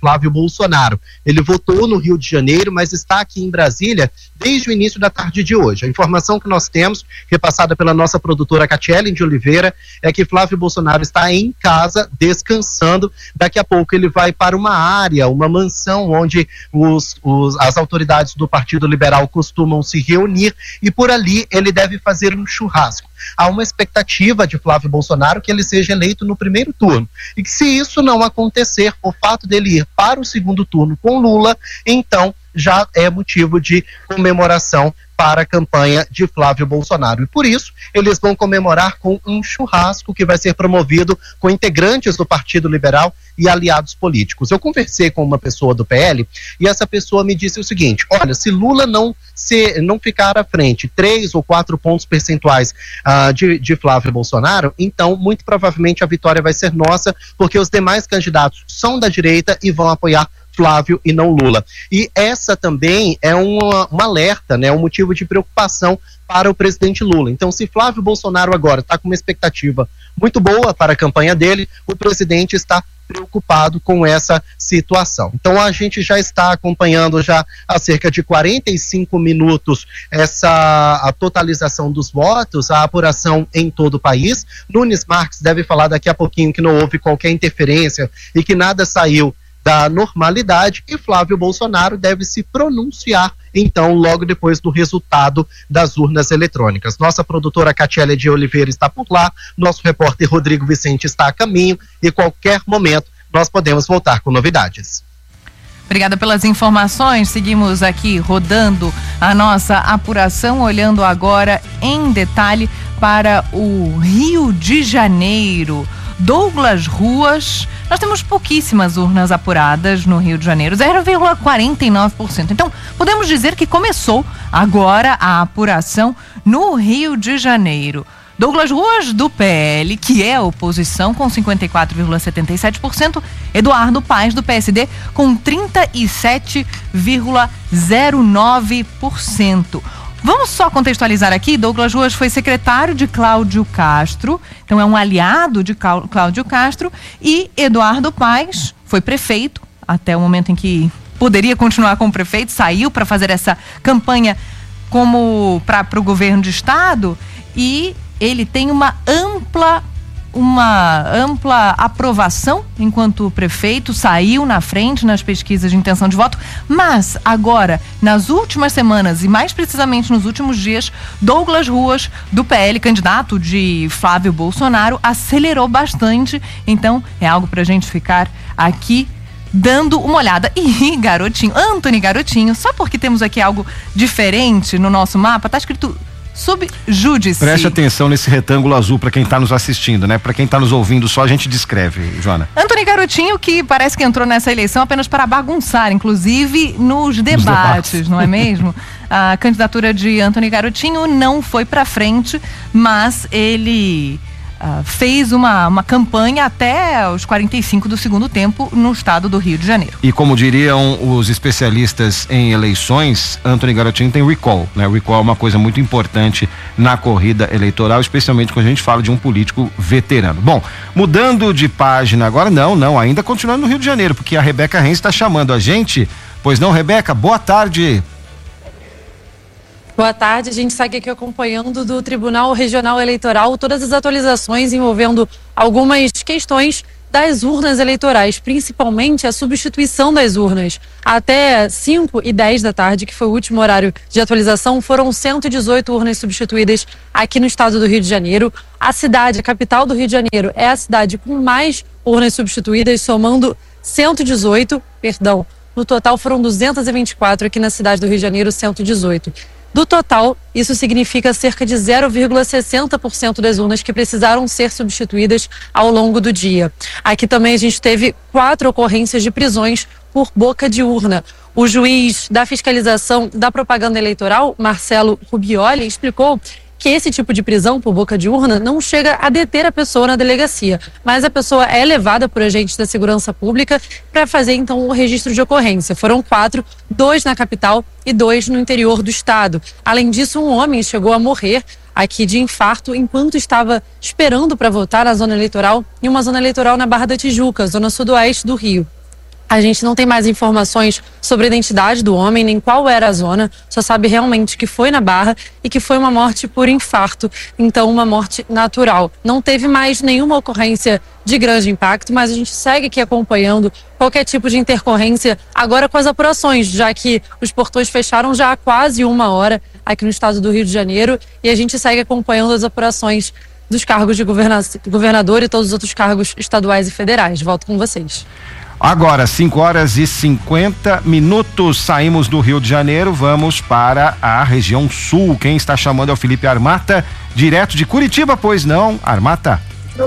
Flávio Bolsonaro. Ele votou no Rio de Janeiro, mas está aqui em Brasília desde o início da tarde de hoje. A informação que nós temos, repassada pela nossa produtora Catiele de Oliveira, é que Flávio Bolsonaro está em casa, descansando. Daqui a pouco ele vai para uma área, uma mansão, onde os, os, as autoridades do Partido Liberal costumam se reunir, e por ali ele deve fazer um churrasco. Há uma expectativa de Flávio Bolsonaro que ele seja eleito no primeiro turno, e que, se isso não acontecer, o fato dele ir para o segundo turno com Lula, então já é motivo de comemoração para a campanha de Flávio Bolsonaro. E por isso, eles vão comemorar com um churrasco que vai ser promovido com integrantes do Partido Liberal e aliados políticos. Eu conversei com uma pessoa do P L e essa pessoa me disse o seguinte: olha, se Lula não, se, não ficar à frente três ou quatro pontos percentuais uh, de, de Flávio Bolsonaro, então muito provavelmente a vitória vai ser nossa, porque os demais candidatos são da direita e vão apoiar Flávio e não Lula. E essa também é uma, um alerta, né, um motivo de preocupação para o presidente Lula. Então, se Flávio Bolsonaro agora está com uma expectativa muito boa para a campanha dele, o presidente está preocupado com essa situação. Então, a gente já está acompanhando já há cerca de quarenta e cinco minutos essa a totalização dos votos, a apuração em todo o país. Nunes Marques deve falar daqui a pouquinho que não houve qualquer interferência e que nada saiu da normalidade, e Flávio Bolsonaro deve se pronunciar, então, logo depois do resultado das urnas eletrônicas. Nossa produtora Catiele de Oliveira está por lá, nosso repórter Rodrigo Vicente está a caminho, e qualquer momento nós podemos voltar com novidades. Obrigada pelas informações. Seguimos aqui rodando a nossa apuração, olhando agora em detalhe para o Rio de Janeiro. Douglas Ruas, nós temos pouquíssimas urnas apuradas no Rio de Janeiro, zero vírgula quarenta e nove por cento. Então, podemos dizer que começou agora a apuração no Rio de Janeiro. Douglas Ruas, do P L, que é a oposição, com cinquenta e quatro vírgula setenta e sete por cento. Eduardo Paes, do P S D, com trinta e sete vírgula zero nove por cento. Vamos só contextualizar aqui: Douglas Ruas foi secretário de Cláudio Castro, então é um aliado de Cláudio Castro, e Eduardo Paes foi prefeito, até o momento em que poderia continuar como prefeito, saiu para fazer essa campanha como para o governo de estado, e ele tem uma ampla uma ampla aprovação enquanto prefeito, saiu na frente nas pesquisas de intenção de voto, mas agora, nas últimas semanas e mais precisamente nos últimos dias, Douglas Ruas, do P L, candidato de Flávio Bolsonaro, acelerou bastante. Então é algo pra gente ficar aqui dando uma olhada. E Garotinho, Antony Garotinho, só porque temos aqui algo diferente no nosso mapa, tá escrito subjúdice. Preste atenção nesse retângulo azul para quem está nos assistindo, né? Para quem está nos ouvindo só, a gente descreve, Joana. Antony Garotinho, que parece que entrou nessa eleição apenas para bagunçar, inclusive nos debates, debates. Não é mesmo? A candidatura de Antony Garotinho não foi para frente, mas ele Uh, fez uma, uma campanha até os quarenta e cinco do segundo tempo no estado do Rio de Janeiro. E como diriam os especialistas em eleições, Antony Garotinho tem recall, né? Recall é uma coisa muito importante na corrida eleitoral, especialmente quando a gente fala de um político veterano. Bom, mudando de página agora, não, não, ainda continuando no Rio de Janeiro, porque a Rebeca Renz está chamando a gente. Pois não, Rebeca? Boa tarde. Boa tarde, a gente segue aqui acompanhando do Tribunal Regional Eleitoral todas as atualizações envolvendo algumas questões das urnas eleitorais, principalmente a substituição das urnas. Até cinco e dez da tarde, que foi o último horário de atualização, foram cento e dezoito urnas substituídas aqui no estado do Rio de Janeiro. A cidade, a capital do Rio de Janeiro, é a cidade com mais urnas substituídas, somando cento e dezoito, perdão, no total foram duzentas e vinte e quatro aqui na cidade do Rio de Janeiro, cento e dezoito. Do total, isso significa cerca de zero vírgula sessenta por cento das urnas que precisaram ser substituídas ao longo do dia. Aqui também a gente teve quatro ocorrências de prisões por boca de urna. O juiz da fiscalização da propaganda eleitoral, Marcelo Rubioli, explicou que esse tipo de prisão por boca de urna não chega a deter a pessoa na delegacia, mas a pessoa é levada por agentes da segurança pública para fazer então o registro de ocorrência. Foram quatro, dois na capital e dois no interior do estado. Além disso, um homem chegou a morrer aqui de infarto enquanto estava esperando para votar na zona eleitoral, em uma zona eleitoral na Barra da Tijuca, zona sudoeste do Rio. A gente não tem mais informações sobre a identidade do homem, nem qual era a zona, só sabe realmente que foi na Barra e que foi uma morte por infarto, então uma morte natural. Não teve mais nenhuma ocorrência de grande impacto, mas a gente segue aqui acompanhando qualquer tipo de intercorrência agora com as apurações, já que os portões fecharam já há quase uma hora aqui no estado do Rio de Janeiro e a gente segue acompanhando as apurações dos cargos de governa- governador e todos os outros cargos estaduais e federais. Volto com vocês. Agora, cinco horas e cinquenta minutos, saímos do Rio de Janeiro, vamos para a região sul. Quem está chamando é o Felipe Armata, direto de Curitiba, pois não, Armata?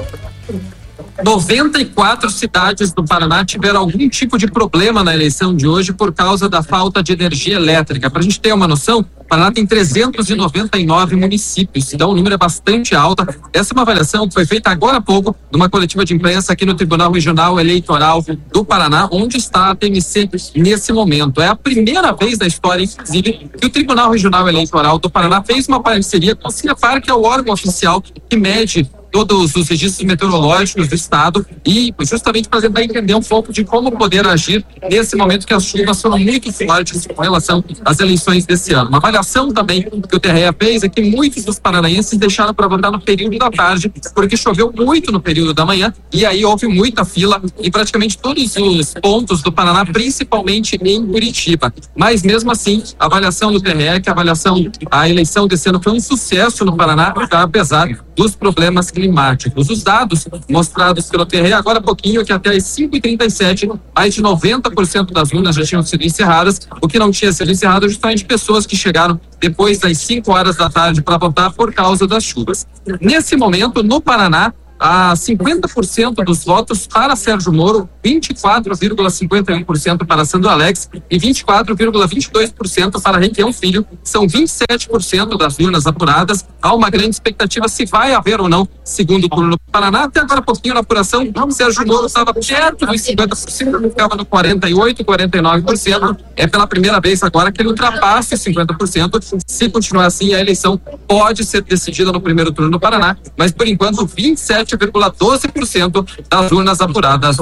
noventa e quatro cidades do Paraná tiveram algum tipo de problema na eleição de hoje por causa da falta de energia elétrica. Para a gente ter uma noção, o Paraná tem trezentos e noventa e nove municípios, então o número é bastante alto. Essa é uma avaliação que foi feita agora há pouco numa coletiva de imprensa aqui no Tribunal Regional Eleitoral do Paraná, onde está a T M C nesse momento. É a primeira vez na história, inclusive, que o Tribunal Regional Eleitoral do Paraná fez uma parceria com a Ciepar, que é o órgão oficial que mede todos os registros meteorológicos do estado e justamente para tentar entender um pouco de como poder agir nesse momento que as chuvas foram muito fortes com relação às eleições desse ano. Uma avaliação também que o T R E fez é que muitos dos paranaenses deixaram para votar no período da tarde porque choveu muito no período da manhã e aí houve muita fila em praticamente todos os pontos do Paraná, principalmente em Curitiba. Mas mesmo assim, a avaliação do T R E é que a avaliação, a eleição desse ano foi um sucesso no Paraná, apesar dos problemas climáticos. Os dados mostrados pelo T R E agora há pouquinho, que até às cinco e trinta e sete, mais de noventa por cento das urnas já tinham sido encerradas. O que não tinha sido encerrado é justamente pessoas que chegaram depois das cinco horas da tarde para votar por causa das chuvas. Nesse momento, no Paraná, a cinquenta por cento dos votos para Sérgio Moro, vinte e quatro vírgula cinquenta e um por cento para Sandro Alex e vinte e quatro vírgula vinte e dois por cento para Requião Filho. São vinte e sete por cento das urnas apuradas. Há uma grande expectativa se vai haver ou não segundo turno no Paraná. Até agora, pouquinho na apuração, Sérgio Moro estava perto dos cinquenta por cento, ficava no quarenta e oito, quarenta e nove por cento. É pela primeira vez agora que ele ultrapassa os cinquenta por cento. Se continuar assim, a eleição pode ser decidida no primeiro turno no Paraná, mas por enquanto vinte e sete vírgula doze por cento das urnas apuradas.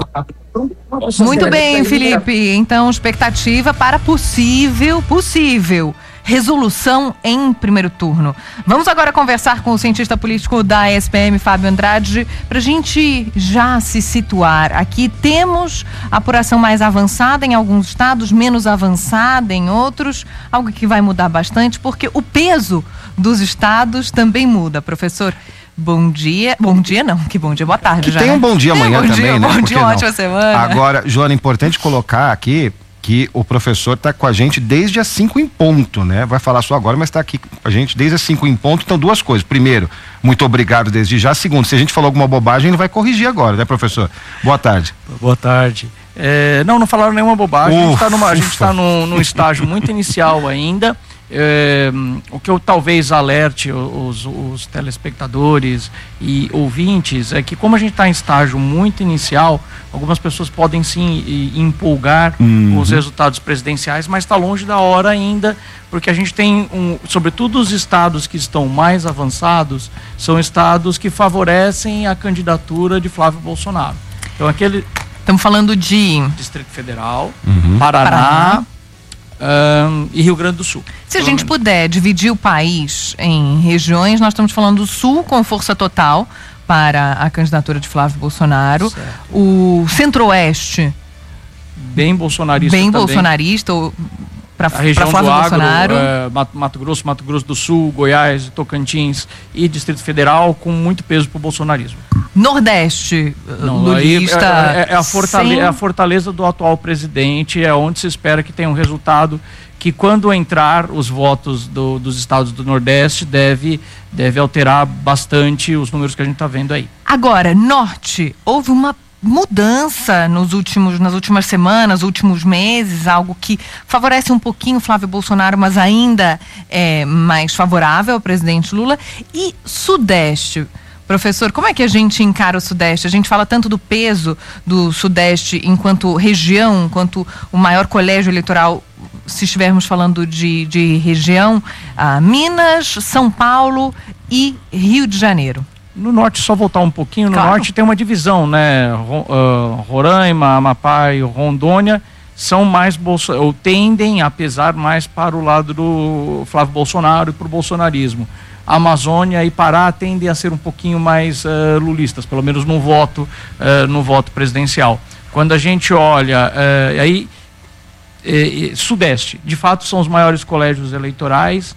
Muito bem, Felipe. Então, expectativa para possível, possível resolução em primeiro turno. Vamos agora conversar com o cientista político da E S P M, Fábio Andrade, para a gente já se situar. Aqui temos apuração mais avançada em alguns estados, menos avançada em outros, algo que vai mudar bastante, porque o peso dos estados também muda, professor. Bom dia, bom dia não, que bom dia, boa tarde que já. Tem um bom dia amanhã bom também, dia, né? Bom dia, ótima semana. Agora, Joana, é importante colocar aqui que o professor está com a gente desde as cinco em ponto, né? Vai falar só agora, mas está aqui com a gente desde as cinco em ponto. Então, duas coisas. Primeiro, muito obrigado desde já. Segundo, se a gente falou alguma bobagem, ele vai corrigir agora, né, professor? Boa tarde. Boa tarde. É, não, não falaram nenhuma bobagem. Ufa, a gente está num, num estágio muito inicial ainda. É, o que eu talvez alerte os, os telespectadores e ouvintes é que, como a gente está em estágio muito inicial, algumas pessoas podem sim empolgar uhum. com os resultados presidenciais, mas está longe da hora ainda, porque a gente tem, um, sobretudo os estados que estão mais avançados, são estados que favorecem a candidatura de Flávio Bolsonaro. Então, aquele... Estamos falando de... Distrito Federal, uhum. Paraná... Paraná. Um, e Rio Grande do Sul. Se a gente puder dividir o país em regiões, nós estamos falando do Sul com força total para a candidatura de Flávio Bolsonaro, certo. O Centro-Oeste bem bolsonarista bem também. bolsonarista para a região Flávio do agro, Bolsonaro, é, Mato, Mato Grosso, Mato Grosso do Sul, Goiás, Tocantins e Distrito Federal com muito peso para o bolsonarismo. Nordeste, Não, lulista, aí é, é, a fortale- sem... é a fortaleza do atual presidente, é onde se espera que tenha um resultado que, quando entrar os votos do, dos estados do Nordeste, deve, deve alterar bastante os números que a gente está vendo aí. Agora, Norte, houve uma mudança nos últimos, nas últimas semanas, últimos meses, algo que favorece um pouquinho Flávio Bolsonaro, mas ainda é mais favorável ao presidente Lula. E Sudeste, professor, como é que a gente encara o Sudeste? A gente fala tanto do peso do Sudeste enquanto região, enquanto o maior colégio eleitoral, se estivermos falando de, de região, ah, Minas, São Paulo e Rio de Janeiro. no norte, só voltar um pouquinho, no Claro. norte tem uma divisão, né? Ro, uh, Roraima, Amapá e Rondônia são mais, bolso, ou tendem a pesar mais para o lado do Flávio Bolsonaro e para o bolsonarismo. A Amazônia e Pará tendem a ser um pouquinho mais uh, lulistas, pelo menos no voto, uh, no voto presidencial. Quando a gente olha, uh, aí, eh, Sudeste, de fato são os maiores colégios eleitorais,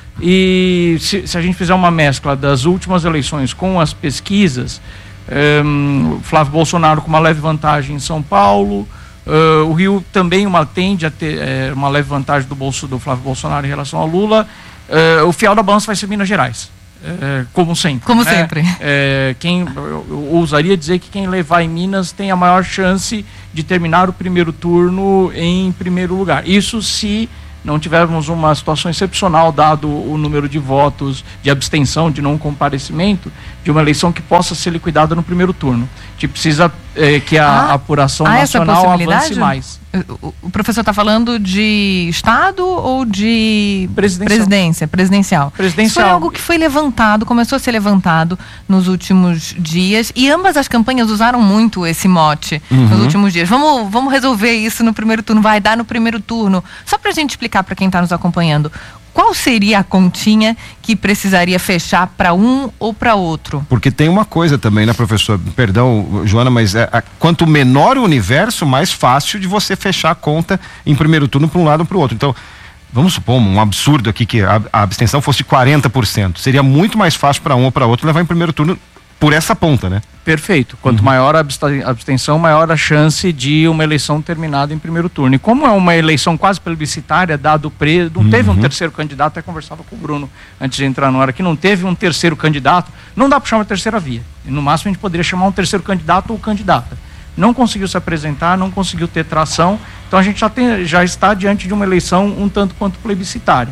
e se, se a gente fizer uma mescla das últimas eleições com as pesquisas, um, Flávio Bolsonaro com uma leve vantagem em São Paulo, uh, o Rio também uma, tende a ter é, uma leve vantagem do, bolso, do Flávio Bolsonaro em relação a Lula. Uh, o fiel da balança vai ser Minas Gerais, uh, como sempre. Como né? sempre. Uh, quem, eu, eu ousaria dizer que quem levar em Minas tem a maior chance de terminar o primeiro turno em primeiro lugar. Isso se não tivermos uma situação excepcional, dado o número de votos de abstenção, de não comparecimento, de uma eleição que possa ser liquidada no primeiro turno. A gente precisa eh, que a Ah, apuração há essa nacional possibilidade? avance mais. O, o professor está falando de Estado ou de Presidencial. presidência, presidencial? Presidencial. Isso foi algo que foi levantado, começou a ser levantado nos últimos dias, e ambas as campanhas usaram muito esse mote Uhum. nos últimos dias. Vamos, vamos resolver isso no primeiro turno, vai dar no primeiro turno. Só para a gente explicar para quem está nos acompanhando, qual seria a continha que precisaria fechar para um ou para outro? Porque tem uma coisa também, né, professor? Perdão, Joana, mas é, a, quanto menor o universo, mais fácil de você fechar a conta em primeiro turno para um lado ou para o outro. Então, vamos supor um absurdo aqui que a, a abstenção fosse de quarenta por cento. Seria muito mais fácil para um ou para outro levar em primeiro turno por essa ponta, né? Perfeito. Quanto maior a absta- abstenção, maior a chance de uma eleição terminada em primeiro turno. E como é uma eleição quase plebiscitária, dado o preço, não teve um Uhum. terceiro candidato, até conversava com o Bruno antes de entrar no ar aqui, não teve um terceiro candidato, não dá para chamar terceira via. E no máximo a gente poderia chamar um terceiro candidato ou candidata. Não conseguiu se apresentar, não conseguiu ter tração, então a gente já, tem, já está diante de uma eleição um tanto quanto plebiscitária.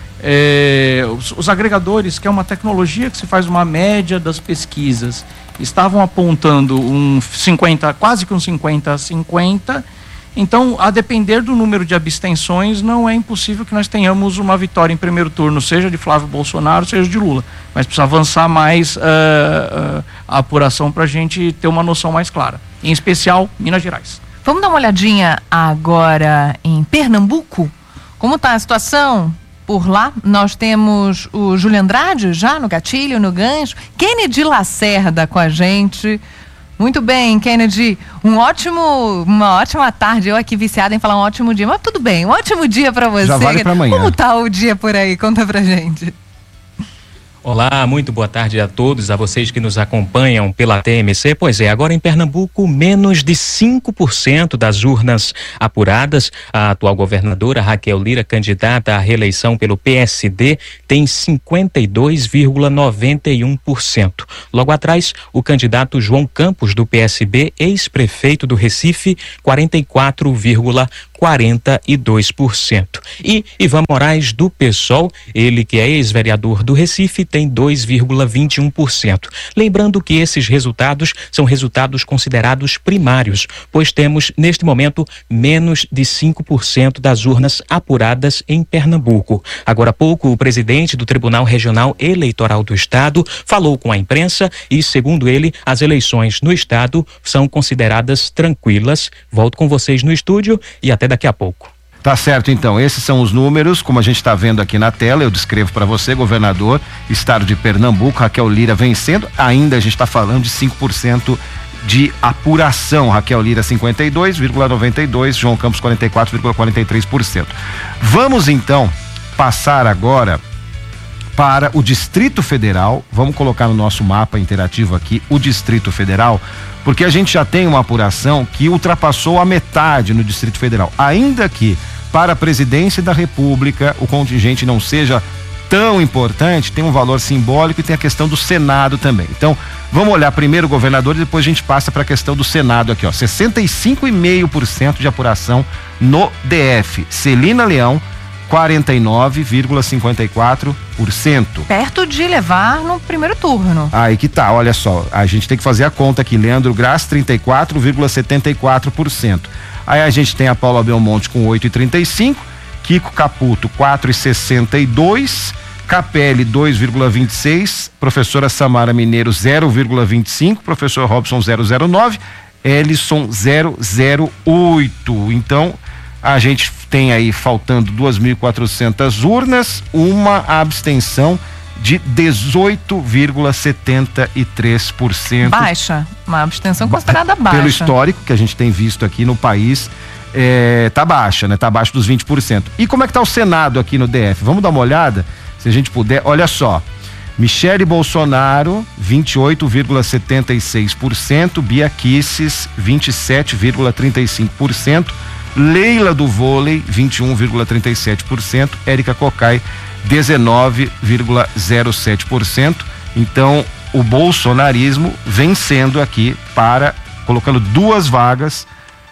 É, os, os agregadores, que é uma tecnologia que se faz uma média das pesquisas, estavam apontando um cinquenta, quase que um cinquenta a cinquenta. Então, a depender do número de abstenções, não é impossível que nós tenhamos uma vitória em primeiro turno, seja de Flávio Bolsonaro, seja de Lula. Mas precisa avançar mais uh, uh, a apuração para a gente ter uma noção mais clara. Em especial, Minas Gerais. Vamos dar uma olhadinha agora em Pernambuco? Como está a situação por lá? Nós temos o Júlio Andrade já no gatilho, no gancho. Kennedy Lacerda com a gente. Muito bem, Kennedy. Um ótimo, uma ótima tarde. Eu aqui viciada em falar um ótimo dia, mas tudo bem. Um ótimo dia para você. Já vale pra amanhã. Como tá o dia por aí? Conta pra gente. Olá, muito boa tarde a todos, a vocês que nos acompanham pela T M C. Pois é, agora em Pernambuco, menos de cinco por cento das urnas apuradas. A atual governadora Raquel Lira, candidata à reeleição pelo P S D, tem cinquenta e dois vírgula noventa e um por cento. Logo atrás, o candidato João Campos, do P S B, ex-prefeito do Recife, quarenta e quatro vírgula quarenta e dois por cento. E Ivan Moraes, do PSOL, ele que é ex-vereador do Recife, tem dois vírgula vinte e um por cento. Lembrando que esses resultados são resultados considerados primários, pois temos, neste momento, menos de cinco por cento das urnas apuradas em Pernambuco. Agora há pouco, o presidente do Tribunal Regional Eleitoral do Estado falou com a imprensa e, segundo ele, as eleições no Estado são consideradas tranquilas. Volto com vocês no estúdio e até daqui a pouco. Tá certo, então, esses são os números, como a gente está vendo aqui na tela, eu descrevo para você, governador, estado de Pernambuco, Raquel Lira vencendo, ainda a gente está falando de cinco por cento de apuração, Raquel Lira cinquenta e dois vírgula noventa e dois, João Campos quarenta e quatro vírgula quarenta e três por cento. Vamos então passar agora para o Distrito Federal, vamos colocar no nosso mapa interativo aqui o Distrito Federal, porque a gente já tem uma apuração que ultrapassou a metade no Distrito Federal, ainda que para a presidência da República o contingente não seja tão importante, tem um valor simbólico e tem a questão do Senado também. Então, vamos olhar primeiro o governador e depois a gente passa para a questão do Senado aqui, ó, sessenta e cinco vírgula cinco por cento de apuração no D F. Celina Leão, quarenta e nove vírgula cinquenta e quatro por cento. Perto de levar no primeiro turno. Aí que tá, olha só, a gente tem que fazer a conta aqui, Leandro Graz, trinta e quatro vírgula setenta e quatro por cento. Aí a gente tem a Paula Belmonte com oito vírgula trinta e cinco, Kiko Caputo quatro vírgula sessenta e dois, Capelli dois vírgula vinte e seis, professora Samara Mineiro zero vírgula vinte e cinco, professor Robson zero zero nove, Ellison zero zero oito. Então, a gente tem aí faltando duas mil e quatrocentas urnas, uma abstenção de dezoito vírgula setenta e três por cento. Baixa, uma abstenção considerada baixa. Pelo histórico que a gente tem visto aqui no país, é, tá baixa, né? Tá abaixo dos vinte por cento. E como é que tá o Senado aqui no D F? Vamos dar uma olhada, se a gente puder. Olha só, Michele Bolsonaro, vinte e oito vírgula setenta e seis por cento, Bia Kicis, vinte e sete vírgula trinta e cinco por cento, Leila do Vôlei, vinte e um vírgula trinta e sete por cento, Érica Cocai, dezenove vírgula zero sete por cento. Então, o bolsonarismo vencendo aqui para, colocando duas vagas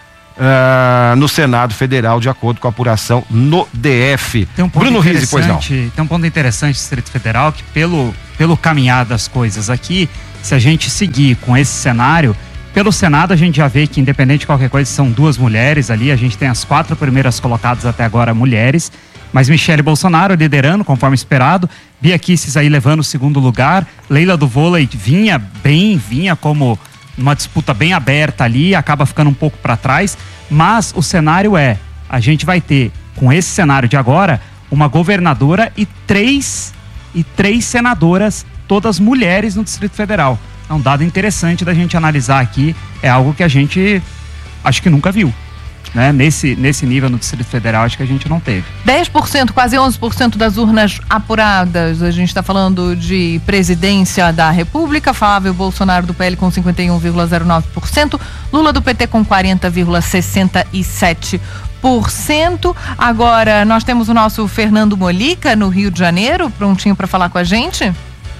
uh, no Senado Federal, de acordo com a apuração no D F. Tem um ponto Bruno Rizzi, pois não. Tem um ponto interessante do Distrito Federal, que pelo, pelo caminhar das coisas aqui, se a gente seguir com esse cenário, pelo Senado a gente já vê que, independente de qualquer coisa, são duas mulheres ali, a gente tem as quatro primeiras colocadas até agora mulheres, mas Michele Bolsonaro liderando, conforme esperado, Bia Kicis aí levando o segundo lugar, Leila do Vôlei vinha bem, vinha como uma disputa bem aberta ali, acaba ficando um pouco para trás, mas o cenário é, a gente vai ter, com esse cenário de agora, uma governadora e três, e três senadoras, todas mulheres no Distrito Federal. É um dado interessante da gente analisar aqui, é algo que a gente acho que nunca viu, né? Nesse, nesse nível no Distrito Federal, acho que a gente não teve. dez por cento, quase onze por cento das urnas apuradas, a gente está falando de presidência da República, Flávio Bolsonaro do P L com cinquenta e um vírgula zero nove por cento, Lula do P T com quarenta vírgula sessenta e sete por cento. Agora, nós temos o nosso Fernando Molica, no Rio de Janeiro, prontinho para falar com a gente?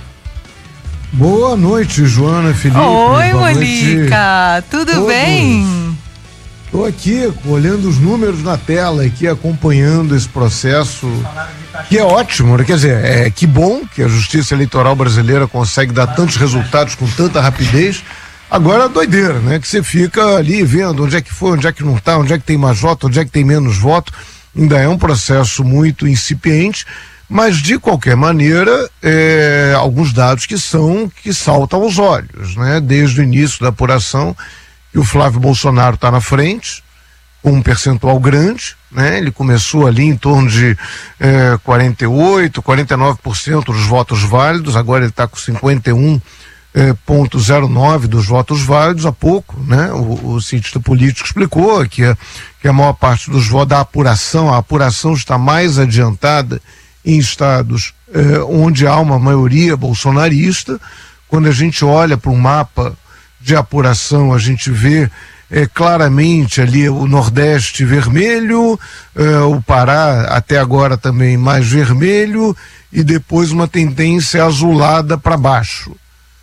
Boa noite, Joana, Felipe. Oi, Molica, tudo todos. bem? Estou aqui olhando os números na tela, aqui acompanhando esse processo, que é ótimo, né? Quer dizer, é que bom que a Justiça Eleitoral brasileira consegue dar tantos resultados com tanta rapidez. Agora é doideira, né? Que você fica ali vendo onde é que foi, onde é que não está, onde é que tem mais voto, onde é que tem menos voto. Ainda é um processo muito incipiente, mas de qualquer maneira, é, alguns dados que são, que saltam aos olhos, né? Desde o início da apuração, que o Flávio Bolsonaro está na frente, com um percentual grande, né? Ele começou ali em torno de é, quarenta e oito, quarenta e nove por cento dos votos válidos, agora ele está com cinquenta e um vírgula zero nove por cento dos votos válidos há pouco, né? O, o cientista político explicou que a, que a maior parte dos votos da apuração, a apuração está mais adiantada em estados eh, onde há uma maioria bolsonarista. Quando a gente olha para um mapa de apuração, a gente vê eh, claramente ali o Nordeste vermelho, eh, o Pará até agora também mais vermelho, e depois uma tendência azulada para baixo.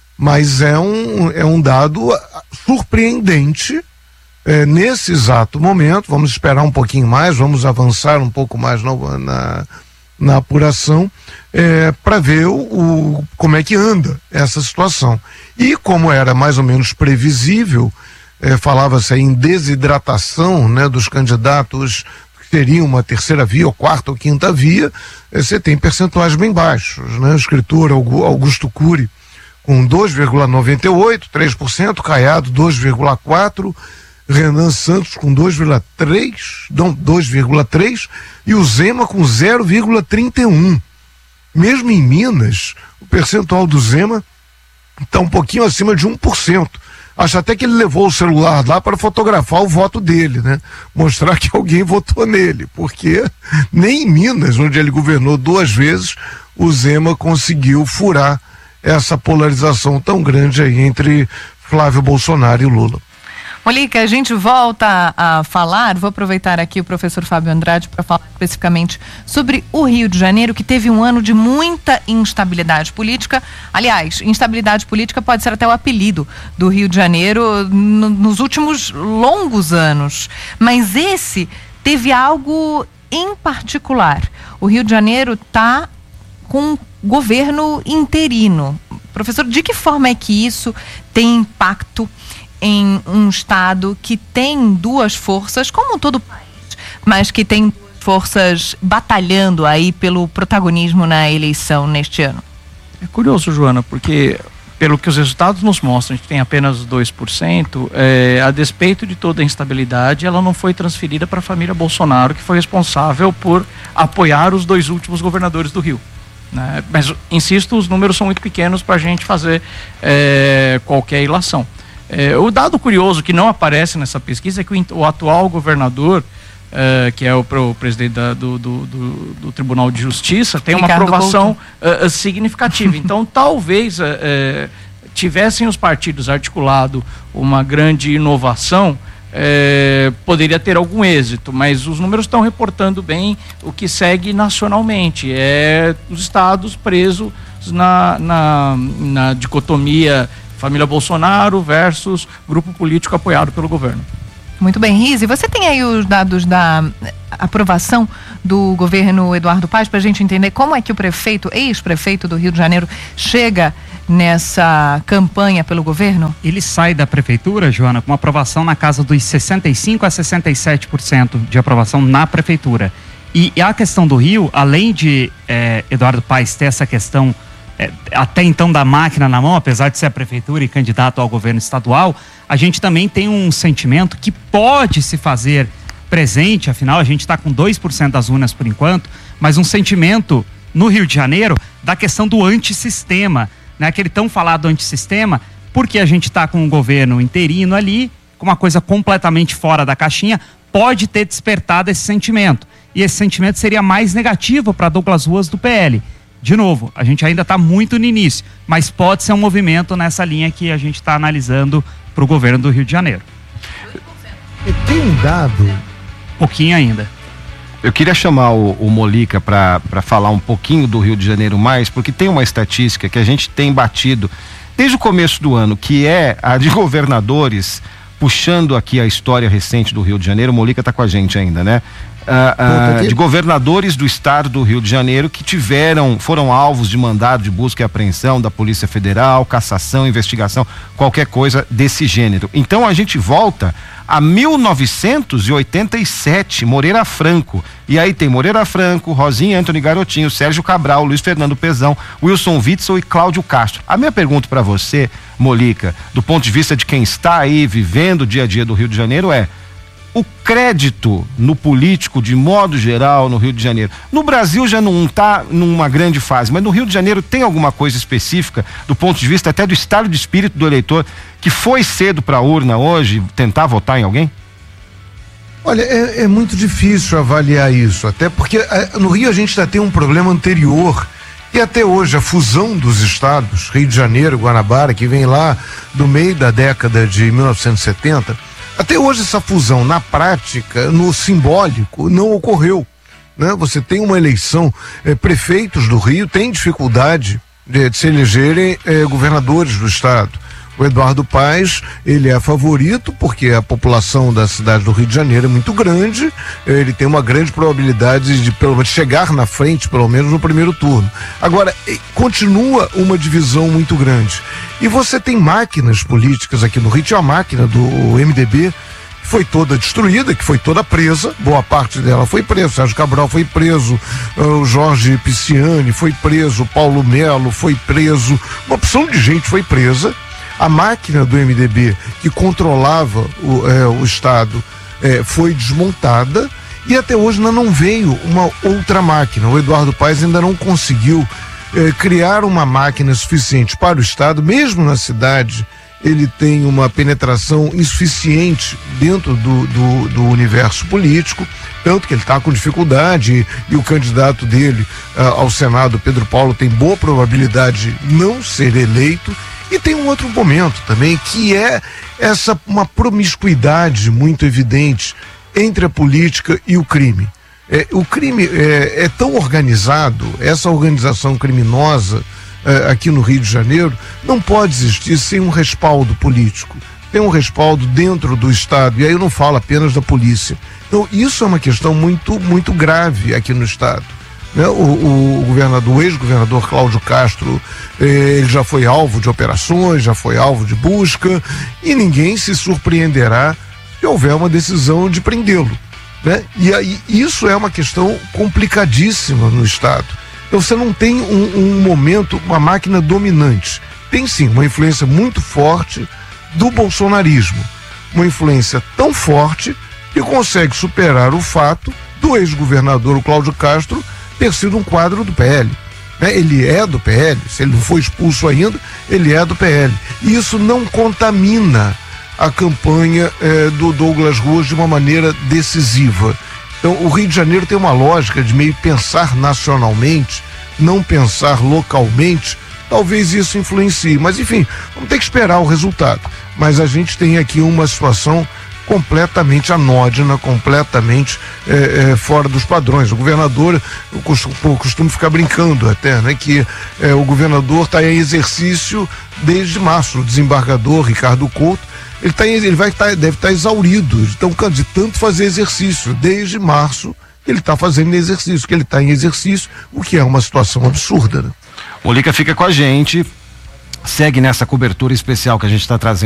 Mas é um, é um dado surpreendente eh, nesse exato momento. Vamos esperar um pouquinho mais, vamos avançar um pouco mais na, na na apuração, é, para ver o, o, como é que anda essa situação. E como era mais ou menos previsível, é, falava-se aí em desidratação, né, dos candidatos que teriam uma terceira via, ou quarta ou quinta via, é, você tem percentuais bem baixos, né? O escritor Augusto Cury com dois vírgula noventa e oito, três por cento, Caiado dois vírgula quatro por cento, Renan Santos com dois vírgula três por cento, não, dois vírgula três por cento, e o Zema com zero vírgula trinta e um por cento. Mesmo em Minas, o percentual do Zema está um pouquinho acima de um por cento. Acho até que ele levou o celular lá para fotografar o voto dele, né? Mostrar que alguém votou nele, porque nem em Minas, onde ele governou duas vezes, o Zema conseguiu furar essa polarização tão grande aí entre Flávio Bolsonaro e Lula. Molica, a gente volta a falar, vou aproveitar aqui o professor Fábio Andrade para falar especificamente sobre o Rio de Janeiro, que teve um ano de muita instabilidade política. Aliás, instabilidade política pode ser até o apelido do Rio de Janeiro no, nos últimos longos anos. Mas esse teve algo em particular. O Rio de Janeiro está com um governo interino. Professor, de que forma é que isso tem impacto em um estado que tem duas forças, como todo o país, mas que tem duas forças batalhando aí pelo protagonismo na eleição neste ano? É curioso, Joana, porque pelo que os resultados nos mostram, a gente tem apenas dois por cento, é, a despeito de toda a instabilidade, ela não foi transferida para a família Bolsonaro, que foi responsável por apoiar os dois últimos governadores do Rio. Né? Mas, insisto, os números são muito pequenos para a gente fazer é, qualquer ilação. É, o dado curioso que não aparece nessa pesquisa é que o, o atual governador, Uh, que é o, o presidente da, do, do, do, do Tribunal de Justiça, tem Ricardo uma aprovação uh, uh, significativa. Então, talvez uh, uh, tivessem os partidos articulado uma grande inovação, uh, poderia ter algum êxito, mas os números estão reportando bem o que segue nacionalmente, é os estados presos na, na, na dicotomia família Bolsonaro versus grupo político apoiado pelo governo. Muito bem, Rizzi, você tem aí os dados da aprovação do governo Eduardo Paes para a gente entender como é que o prefeito, ex-prefeito do Rio de Janeiro, chega nessa campanha pelo governo? Ele sai da prefeitura, Joana, com uma aprovação na casa dos sessenta e cinco a sessenta e sete por cento de aprovação na prefeitura. E, e a questão do Rio, além de eh, Eduardo Paes ter essa questão É, até então da máquina na mão, apesar de ser a prefeitura e candidato ao governo estadual, a gente também tem um sentimento que pode se fazer presente, afinal a gente está com dois por cento das urnas por enquanto, mas um sentimento no Rio de Janeiro da questão do antissistema, né? Aquele tão falado antissistema, porque a gente está com um governo interino ali, com uma coisa completamente fora da caixinha, pode ter despertado esse sentimento. E esse sentimento seria mais negativo para Douglas Ruas do P L. De novo, a gente ainda está muito no início, mas pode ser um movimento nessa linha que a gente está analisando para o governo do Rio de Janeiro. Tem um dado? Pouquinho ainda. Eu queria chamar o, o Molica para falar um pouquinho do Rio de Janeiro mais, porque tem uma estatística que a gente tem batido desde o começo do ano, que é a de governadores, puxando aqui a história recente do Rio de Janeiro. O Molica está com a gente ainda, né? Uh, uh, de governadores do estado do Rio de Janeiro que tiveram, foram alvos de mandado de busca e apreensão da Polícia Federal, cassação, investigação, qualquer coisa desse gênero. Então a gente volta a mil novecentos e oitenta e sete, Moreira Franco. E aí tem Moreira Franco, Rosinha Antony Garotinho, Sérgio Cabral, Luiz Fernando Pezão, Wilson Witzel e Cláudio Castro. A minha pergunta para você, Molica, do ponto de vista de quem está aí vivendo o dia a dia do Rio de Janeiro é: o crédito no político, de modo geral, no Rio de Janeiro. No Brasil já não está numa grande fase, mas no Rio de Janeiro tem alguma coisa específica, do ponto de vista até do estado de espírito do eleitor, que foi cedo para a urna hoje tentar votar em alguém? Olha, é, é muito difícil avaliar isso, até porque é, no Rio a gente já tem um problema anterior, e até hoje a fusão dos estados, Rio de Janeiro e Guanabara, que vem lá do meio da década de mil novecentos e setenta, até hoje essa fusão, na prática, no simbólico, não ocorreu, né? Você tem uma eleição, eh, prefeitos do Rio têm dificuldade de, de se elegerem eh, governadores do estado. O Eduardo Paes, ele é favorito porque a população da cidade do Rio de Janeiro é muito grande, ele tem uma grande probabilidade de pelo menos chegar na frente, pelo menos no primeiro turno. Agora, continua uma divisão muito grande. E você tem máquinas políticas aqui no Rio, tinha a máquina do M D B, que foi toda destruída, que foi toda presa, boa parte dela foi presa, Sérgio Cabral foi preso, o Jorge Pisciani foi preso, Paulo Melo foi preso, uma opção de gente foi presa. A máquina do M D B que controlava o, é, o Estado é, foi desmontada e até hoje ainda não veio uma outra máquina. O Eduardo Paes ainda não conseguiu é, criar uma máquina suficiente para o Estado, mesmo na cidade. Ele tem uma penetração insuficiente dentro do, do, do universo político, tanto que ele está com dificuldade e, e o candidato dele uh, ao Senado, Pedro Paulo, tem boa probabilidade de não ser eleito. E tem um outro momento também, que é essa uma promiscuidade muito evidente entre a política e o crime. É, o crime é, é tão organizado, essa organização criminosa é, aqui no Rio de Janeiro não pode existir sem um respaldo político. Tem um respaldo dentro do Estado, e aí eu não falo apenas da polícia. Então isso é uma questão muito, muito grave aqui no Estado. Né? O, o governador, o ex-governador Cláudio Castro, eh, ele já foi alvo de operações, já foi alvo de busca, e ninguém se surpreenderá se houver uma decisão de prendê-lo. né? E aí isso é uma questão complicadíssima no Estado. Então você não tem um, um momento, uma máquina dominante. Tem sim uma influência muito forte do bolsonarismo. Uma influência tão forte que consegue superar o fato do ex-governador o Cláudio Castro ter sido um quadro do P L. Né? Ele é do P L, se ele não foi expulso ainda, ele é do P L. E isso não contamina a campanha eh, do Douglas Ruas de uma maneira decisiva. Então, o Rio de Janeiro tem uma lógica de meio pensar nacionalmente, não pensar localmente. Talvez isso influencie, mas enfim, vamos ter que esperar o resultado. Mas a gente tem aqui uma situação completamente anódina, completamente é, é, fora dos padrões. O governador, eu costumo, costumo ficar brincando até, né, que é, o governador está em exercício desde março. O desembargador Ricardo Couto, ele, tá em, ele vai tá, deve estar tá exaurido, então, de tanto fazer exercício, desde março ele está fazendo exercício, que ele está em exercício, o que é uma situação absurda, né? O Lica fica com a gente, segue nessa cobertura especial que a gente está trazendo